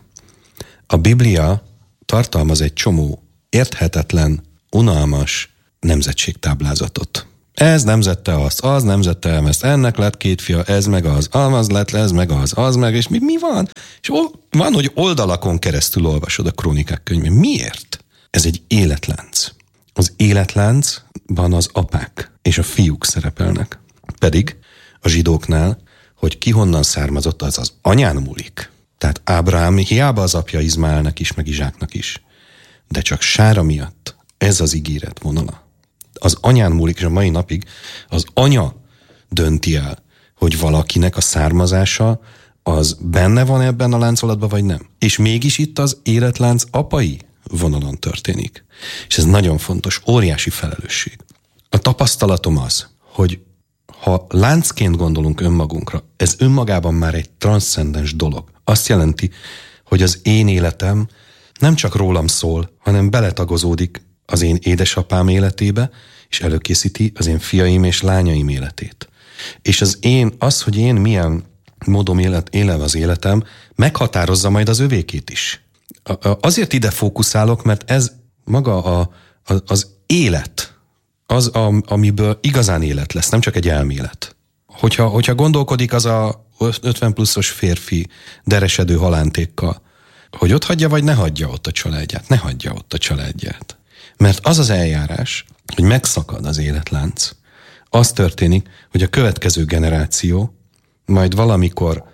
A Biblia tartalmaz egy csomó érthetetlen, unalmas nemzetségtáblázatot. Ez nemzette azt, az nemzette ezt, ennek lett 2 fia, ez meg az lett, ez meg az meg, és mi van? És van, hogy oldalakon keresztül olvasod a Krónikák könyvét. Miért? Ez egy életlánc. Az életláncban az apák és a fiúk szerepelnek. Pedig a zsidóknál, hogy ki honnan származott, az az anyán múlik. Tehát Ábrahám hiába az apja Izmaelnek is, meg Izsáknak is. De csak Sára miatt ez az ígéret vonala. Az anyán múlik, és a mai napig az anya dönti el, hogy valakinek a származása az benne van ebben a láncolatban, vagy nem. És mégis itt az életlánc apai vonalon történik. És ez nagyon fontos, óriási felelősség. A tapasztalatom az, hogy ha láncként gondolunk önmagunkra, ez önmagában már egy transzcendens dolog. Azt jelenti, hogy az én életem nem csak rólam szól, hanem beletagozódik az én édesapám életébe, és előkészíti az én fiaim és lányaim életét. És az, hogy én milyen módon élem az életem, meghatározza majd az övékét is. Azért ide fókuszálok, mert ez maga az élet, az, amiből igazán élet lesz, nem csak egy elmélet. Hogyha gondolkodik az a 50 pluszos férfi deresedő halántékkal, hogy ott hagyja, vagy ne hagyja ott a családját, ne hagyja ott a családját. Mert az az eljárás, hogy megszakad az életlánc, az történik, hogy a következő generáció majd valamikor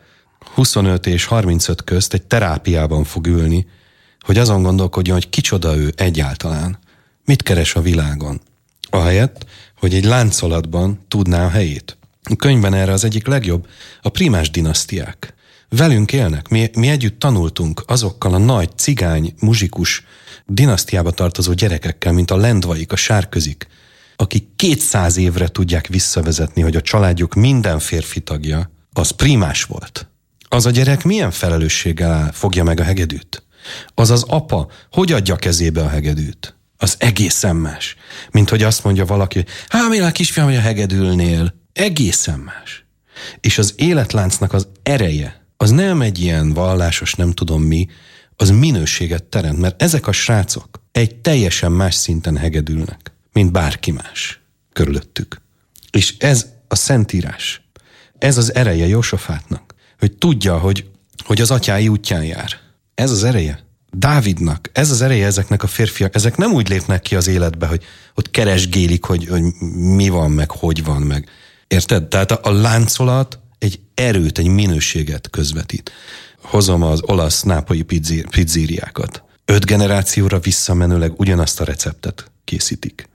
25 és 35 közt egy terápiában fog ülni, hogy azon gondolkodjon, hogy kicsoda ő egyáltalán, mit keres a világon, ahelyett, hogy egy láncolatban tudná a helyét. A könyvben erre az egyik legjobb a prímás dinasztiák. Velünk élnek, mi együtt tanultunk azokkal a nagy cigány, muzsikus dinasztiába tartozó gyerekekkel, mint a Lendvaik, a Sárközik, akik 200 évre tudják visszavezetni, hogy a családjuk minden férfi tagja, az prímás volt. Az a gyerek milyen felelősséggel fogja meg a hegedűt? Az az apa, hogy adja kezébe a hegedűt? Az egészen más. Mint hogy azt mondja valaki, milyen a kisfiam, hogy a hegedülnél. Egészen más. És az életláncnak az ereje, az nem egy ilyen vallásos nem tudom mi, az minőséget teremt, mert ezek a srácok egy teljesen más szinten hegedülnek, mint bárki más körülöttük. És ez a Szentírás, ez az ereje Jósafátnak, hogy tudja, hogy az atyái útján jár. Ez az ereje Dávidnak, ez az ereje ezeknek a férfiak, ezek nem úgy lépnek ki az életbe, hogy ott keresgélik, hogy mi van, meg hogy van, meg. Érted? Tehát a láncolat egy erőt, egy minőséget közvetít. Hozom az olasz nápolyi pizzériákat. 5 generációra visszamenőleg ugyanazt a receptet készítik.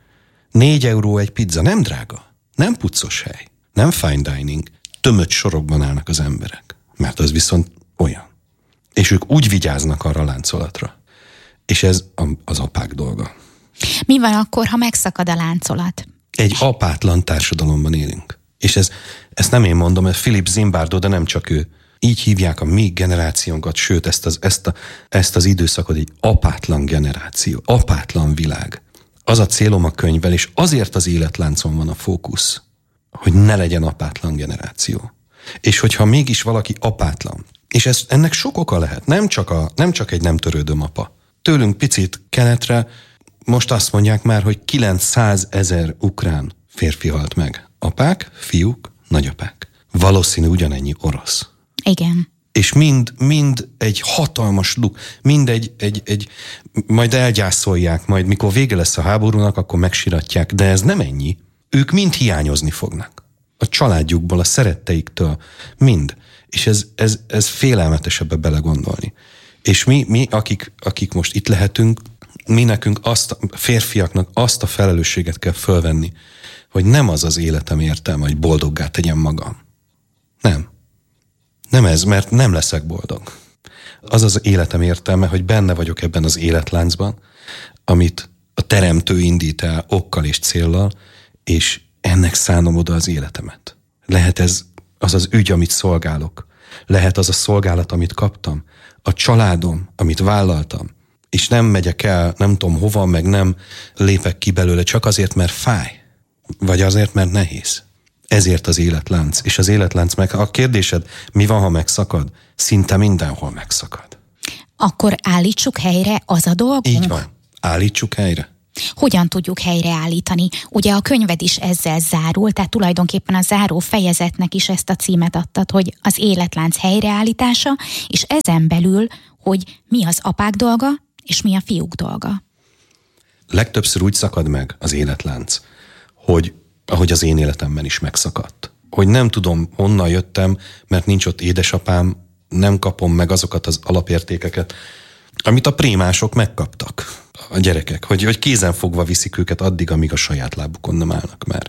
4 euró egy pizza, nem drága, nem puccos hely, nem fine dining. Tömött sorokban állnak az emberek, mert az viszont olyan. És ők úgy vigyáznak arra a láncolatra. És ez az apák dolga. Mi van akkor, ha megszakad a láncolat? Egy apátlan társadalomban élünk. És ezt nem én mondom, ez Philip Zimbardo, de nem csak ő. Így hívják a mi generációnkat, sőt ezt az időszakot egy apátlan generáció, apátlan világ. Az a célom a könyvvel, és azért az életláncon van a fókusz, hogy ne legyen apátlan generáció. És hogyha mégis valaki apátlan, és ennek sok oka lehet, nem csak egy nem törődöm apa. Tőlünk picit keletre most azt mondják már, hogy 900 000 ukrán férfi halt meg. Apák, fiúk, nagyapák. Valószínű ugyanennyi orosz. Igen. És mind egy hatalmas mind egy majd elgyászolják, majd mikor vége lesz a háborúnak, akkor megsiratják, de ez nem ennyi. Ők mind hiányozni fognak. A családjukból, a szeretteiktől, mind. És ez félelmetes ebbe belegondolni. És mi akik most itt lehetünk, mi nekünk férfiaknak azt a felelősséget kell fölvenni, hogy nem az az életem értelme, hogy boldoggá tegyem magam. Nem. Nem ez, mert nem leszek boldog. Az az életem értelme, hogy benne vagyok ebben az életláncban, amit a teremtő indít el okkal és céllal, és ennek szánom oda az életemet. Lehet ez az ügy, amit szolgálok. Lehet az a szolgálat, amit kaptam. A családom, amit vállaltam. És nem megyek el, nem tudom hova, meg nem lépek ki belőle, csak azért, mert fáj. Vagy azért, mert nehéz. Ezért az életlánc. És az életlánc a kérdésed, mi van, ha megszakad? Szinte mindenhol megszakad. Akkor állítsuk helyre, az a dolgunk? Így van. Állítsuk helyre. Hogyan tudjuk helyreállítani? Ugye a könyved is ezzel zárul, tehát tulajdonképpen a záró fejezetnek is ezt a címet adtad, hogy az életlánc helyreállítása, és ezen belül, hogy mi az apák dolga, és mi a fiúk dolga. Legtöbbször úgy szakad meg az életlánc, hogy ahogy az én életemben is megszakadt. Hogy nem tudom, honnan jöttem, mert nincs ott édesapám, nem kapom meg azokat az alapértékeket, amit a prémások megkaptak, a gyerekek, hogy kézenfogva viszik őket addig, amíg a saját lábukon nem állnak már.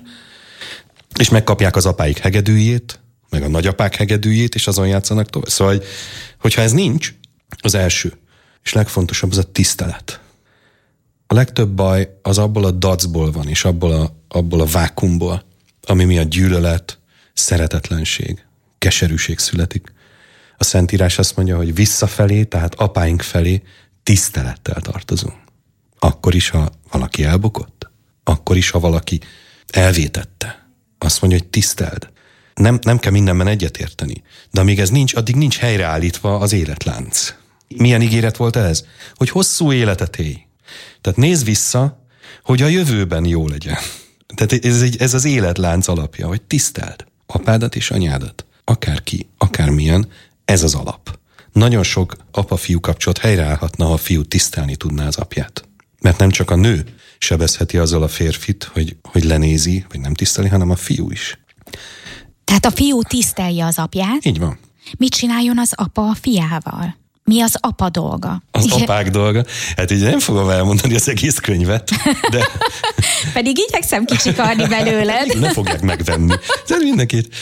És megkapják az apáik hegedűjét, meg a nagyapák hegedűjét, és azon játszanak tovább. Szóval, hogyha ez nincs, az első, és legfontosabb az a tisztelet. A legtöbb baj az abból a dacból van, és abból a vákumból, ami miatt gyűlölet, szeretetlenség, keserűség születik. A Szentírás azt mondja, hogy visszafelé, tehát apáink felé tisztelettel tartozunk. Akkor is, ha valaki elbukott, akkor is, ha valaki elvétette. Azt mondja, hogy tiszteld. Nem kell mindenben egyetérteni, de amíg ez nincs, addig nincs helyreállítva az életlánc. Milyen ígéret volt ez? Hogy hosszú életet élj. Tehát nézz vissza, hogy a jövőben jó legyen. Tehát ez az életlánc alapja, hogy tiszteld apádat és anyádat. Akárki, akármilyen, ez az alap. Nagyon sok apa-fiú kapcsolat helyreállhatna, ha a fiú tisztelni tudná az apját. Mert nem csak a nő sebezheti azzal a férfit, hogy lenézi, vagy nem tiszteli, hanem a fiú is. Tehát a fiú tisztelje az apját? Így van. Mit csináljon az apa a fiával? Mi az apa dolga? Az apák dolga? Hát így nem fogom elmondani az egész könyvet, de... Pedig igyekszem kicsikarni belőled. Nem fogják megvenni. Tehát mindenkit.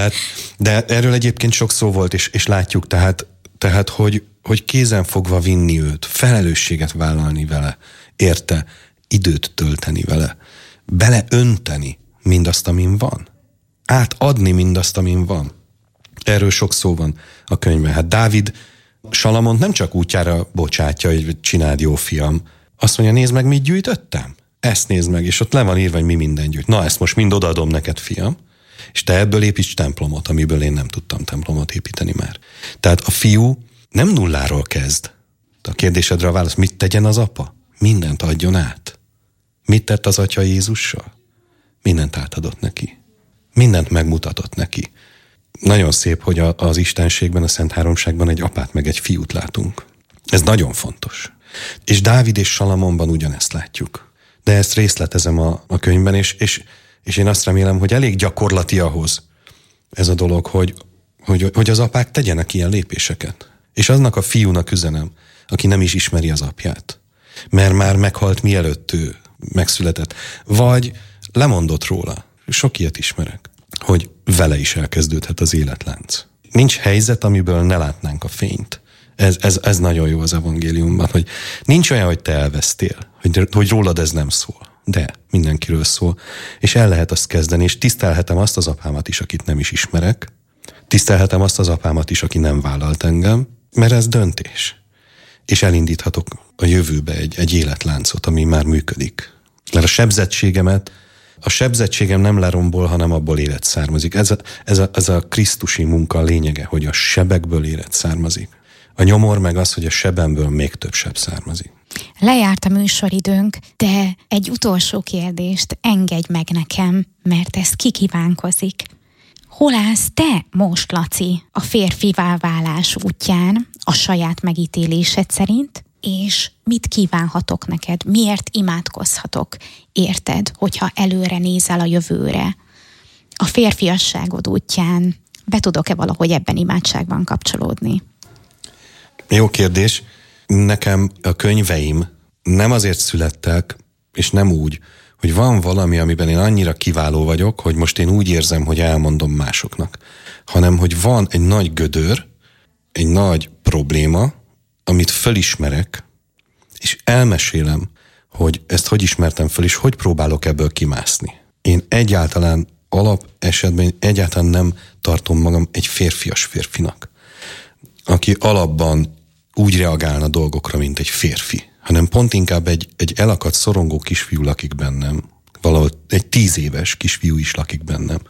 De erről egyébként sok szó volt, és látjuk, tehát hogy kézenfogva vinni őt, felelősséget vállalni vele, érte, időt tölteni vele, beleönteni mindazt, amin van. Átadni mindazt, amin van. Erről sok szó van a könyvben. Hát Dávid Salamont nem csak útjára bocsátja, hogy csináld, jó fiam. Azt mondja, nézd meg, mit gyűjtöttem. Ezt nézd meg, és ott le van írva, hogy mi minden gyűjt. Na, ezt most mind odaadom neked, fiam, és te ebből építs templomot, amiből én nem tudtam templomot építeni már. Tehát a fiú nem nulláról kezd. A kérdésedre a válasz, mit tegyen az apa? Mindent adjon át. Mit tett az atya Jézussal? Mindent átadott neki. Mindent megmutatott neki. Nagyon szép, hogy az Istenségben, a Szent Háromságban egy apát meg egy fiút látunk. Ez nagyon fontos. És Dávid és Salamonban ugyanezt látjuk. De ezt részletezem a könyvben, és én azt remélem, hogy elég gyakorlati ahhoz ez a dolog, hogy az apák tegyenek ilyen lépéseket. És aznak a fiúnak üzenem, aki nem is ismeri az apját, mert már meghalt, mielőtt ő megszületett, vagy lemondott róla. Sok ilyet ismerek, hogy vele is elkezdődhet az életlánc. Nincs helyzet, amiből ne látnánk a fényt. Ez nagyon jó az evangéliumban, hogy nincs olyan, hogy te elvesztél, hogy rólad ez nem szól. De mindenkiről szól, és el lehet azt kezdeni, és tisztelhetem azt az apámat is, akit nem is ismerek, tisztelhetem azt az apámat is, aki nem vállalt engem, mert ez döntés. És elindíthatok a jövőbe egy életláncot, ami már működik. Mert a sebzettségem nem lerombol, hanem abból élet származik. Ez a krisztusi munka lényege, hogy a sebekből élet származik. A nyomor meg az, hogy a sebemből még több seb származik. Lejárt a műsoridőnk, de egy utolsó kérdést engedj meg nekem, mert ez kikívánkozik. Hol állsz te most, Laci, a férfivá válás útján, a saját megítélésed szerint, és mit kívánhatok neked? Miért imádkozhatok? Érted, hogyha előre nézel a jövőre? A férfiasságod útján be tudok-e valahogy ebben imádságban kapcsolódni? Jó kérdés. Nekem a könyveim nem azért születtek, és nem úgy, hogy van valami, amiben én annyira kiváló vagyok, hogy most én úgy érzem, hogy elmondom másoknak, hanem hogy van egy nagy gödör, egy nagy probléma, amit fölismerek, és elmesélem, hogy ezt hogy ismertem föl, és hogy próbálok ebből kimászni. Én egyáltalán esetben egyáltalán nem tartom magam egy férfias férfinak, aki alapban úgy reagálna dolgokra, mint egy férfi, hanem pont inkább egy elakadt, szorongó kisfiú lakik bennem, valahol egy 10 éves kisfiú is lakik bennem,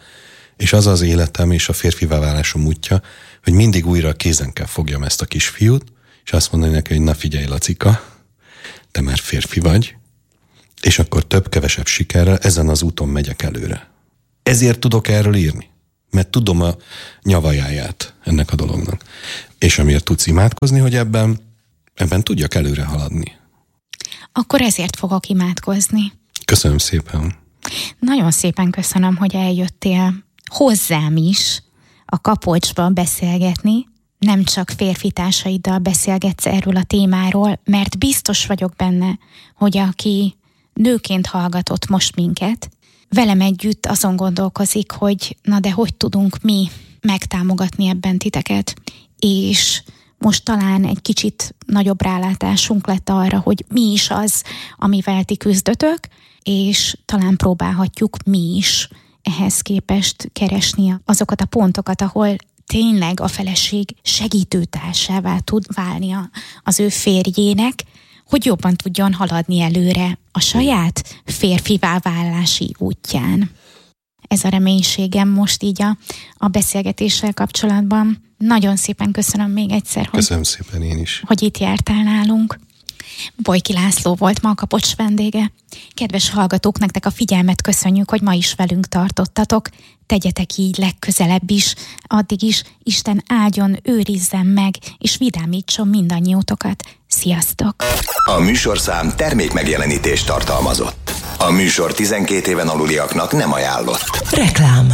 És az az életem és a férfivá válásom útja, hogy mindig újra kézen kell fogjam ezt a kisfiút, és azt mondani neki, hogy na figyelj, Lacika, te már férfi vagy, és akkor több-kevesebb sikerrel ezen az úton megyek előre. Ezért tudok erről írni, mert tudom a nyavajáját ennek a dolognak. És amiért tudsz imádkozni, hogy ebben tudjak előre haladni. Akkor ezért fogok imádkozni. Köszönöm szépen. Nagyon szépen köszönöm, hogy eljöttél hozzám is a Kapocsba beszélgetni. Nem csak férfi társaiddal beszélgetsz erről a témáról, mert biztos vagyok benne, hogy aki nőként hallgatott most minket, velem együtt azon gondolkozik, hogy na de hogy tudunk mi megtámogatni ebben titeket, és most talán egy kicsit nagyobb rálátásunk lett arra, hogy mi is az, amivel ti küzdötök, és talán próbálhatjuk mi is ehhez képest keresni azokat a pontokat, ahol tényleg a feleség segítőtársává tud válni az ő férjének, hogy jobban tudjon haladni előre a saját férfivá válási útján. Ez a reménységem most így a beszélgetéssel kapcsolatban. Nagyon szépen köszönöm még egyszer, köszönöm szépen én is, hogy itt jártál nálunk. Bojki László volt ma a Kapocs vendége. Kedves hallgatók, nektek a figyelmet köszönjük, hogy ma is velünk tartottatok. Tegyetek így legközelebb is, addig is Isten áldjon, őrizzen meg, és vidámítson mindannyiótokat. Sziasztok! A műsorszám termékmegjelenítést tartalmazott. A műsor 12 éven aluliaknak nem ajánlott. Reklám.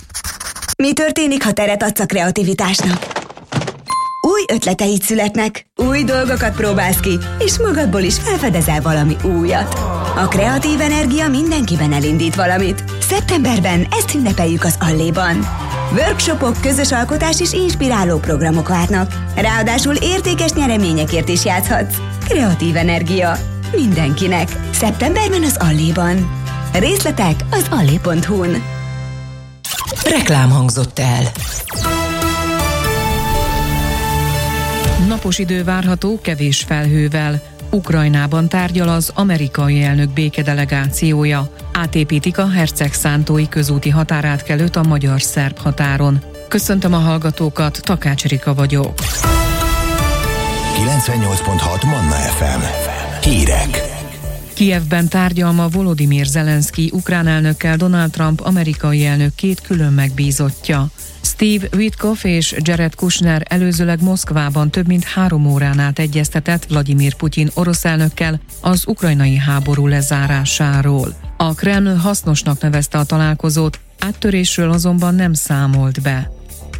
Mi történik, ha teret adsz a kreativitásnak? Új ötleteid születnek, új dolgokat próbálsz ki, és magadból is felfedezel valami újat. A kreatív energia mindenkiben elindít valamit. Szeptemberben ezt ünnepeljük az Alléban. Workshopok, közös alkotás és inspiráló programok várnak. Ráadásul értékes nyereményekért is játszhatsz. Kreatív energia. Mindenkinek. Szeptemberben az Alléban. Részletek az allé.hu-n. Reklám hangzott el. Napos idő várható, kevés felhővel. Ukrajnában tárgyal az amerikai elnök békedelegációja. Átépítik a hercegszántói közúti határátkelőt a magyar-szerb határon. Köszöntöm a hallgatókat, Takács Rika vagyok. 98.6 Manna FM. Hírek. Kijevben tárgyal ma Volodymyr Zelenszky ukrán elnökkel Donald Trump amerikai elnök két külön megbízottja. Steve Witkoff és Jared Kushner előzőleg Moszkvában több mint 3 órán át egyeztetett Vladimir Putyin orosz elnökkel az ukrajnai háború lezárásáról. A Kreml hasznosnak nevezte a találkozót, áttörésről azonban nem számolt be.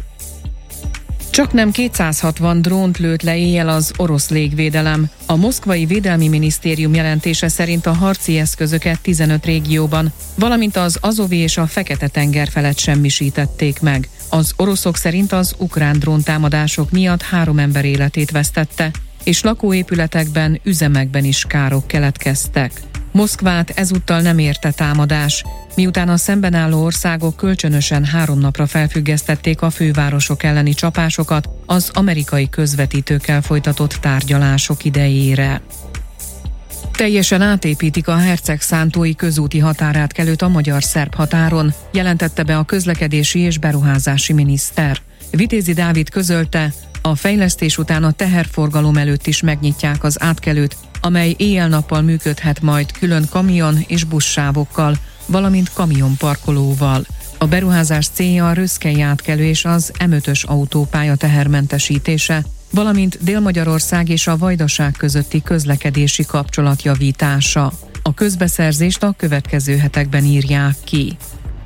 Csaknem 260 drónt lőtt le éjjel az orosz légvédelem. A moszkvai védelmi minisztérium jelentése szerint a harci eszközöket 15 régióban, valamint az Azovi és a Fekete-tenger felett semmisítették meg. Az oroszok szerint az ukrán dróntámadások miatt 3 ember életét vesztette, és lakóépületekben, üzemekben is károk keletkeztek. Moszkvát ezúttal nem érte támadás, miután a szemben álló országok kölcsönösen 3 napra felfüggesztették a fővárosok elleni csapásokat az amerikai közvetítőkkel folytatott tárgyalások idejére. Teljesen átépítik a hercegszántói közúti határátkelőt a magyar-szerb határon, jelentette be a közlekedési és beruházási miniszter. Vitézi Dávid közölte, a fejlesztés után a teherforgalom előtt is megnyitják az átkelőt, amely éjjel-nappal működhet majd külön kamion és buszsávokkal, valamint kamionparkolóval. A beruházás célja a Röszkei átkelő és az M5-ös autópálya tehermentesítése, valamint Dél-Magyarország és a Vajdaság közötti közlekedési kapcsolat javítása. A közbeszerzést a következő hetekben írják ki.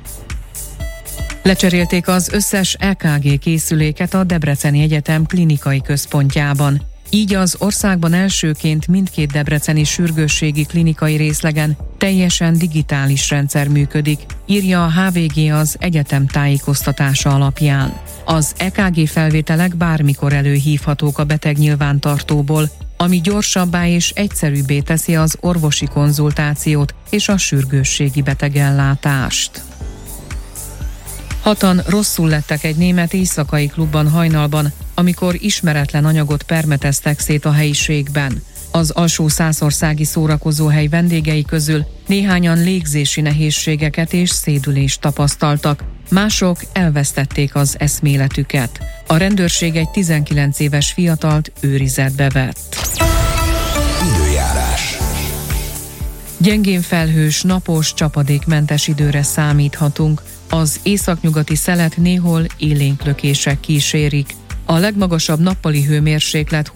Lecserélték az összes EKG készüléket a Debreceni Egyetem klinikai központjában. Így az országban elsőként mindkét debreceni sürgősségi klinikai részlegen teljesen digitális rendszer működik, írja a HVG az egyetem tájékoztatása alapján. Az EKG felvételek bármikor előhívhatók a beteg nyilvántartóból, ami gyorsabbá és egyszerűbbé teszi az orvosi konzultációt és a sürgősségi betegellátást. 6-an rosszul lettek egy német éjszakai klubban hajnalban, amikor ismeretlen anyagot permeteztek szét a helyiségben. Az Alsó-Szászországi szórakozóhely vendégei közül néhányan légzési nehézségeket és szédülést tapasztaltak, mások elvesztették az eszméletüket. A rendőrség egy 19 éves fiatalt őrizetbe vett. Időjárás. Gyengén felhős, napos, csapadékmentes időre számíthatunk. Az északnyugati szelet néhol élénk lökések kísérik. A legmagasabb nappali hőmérséklet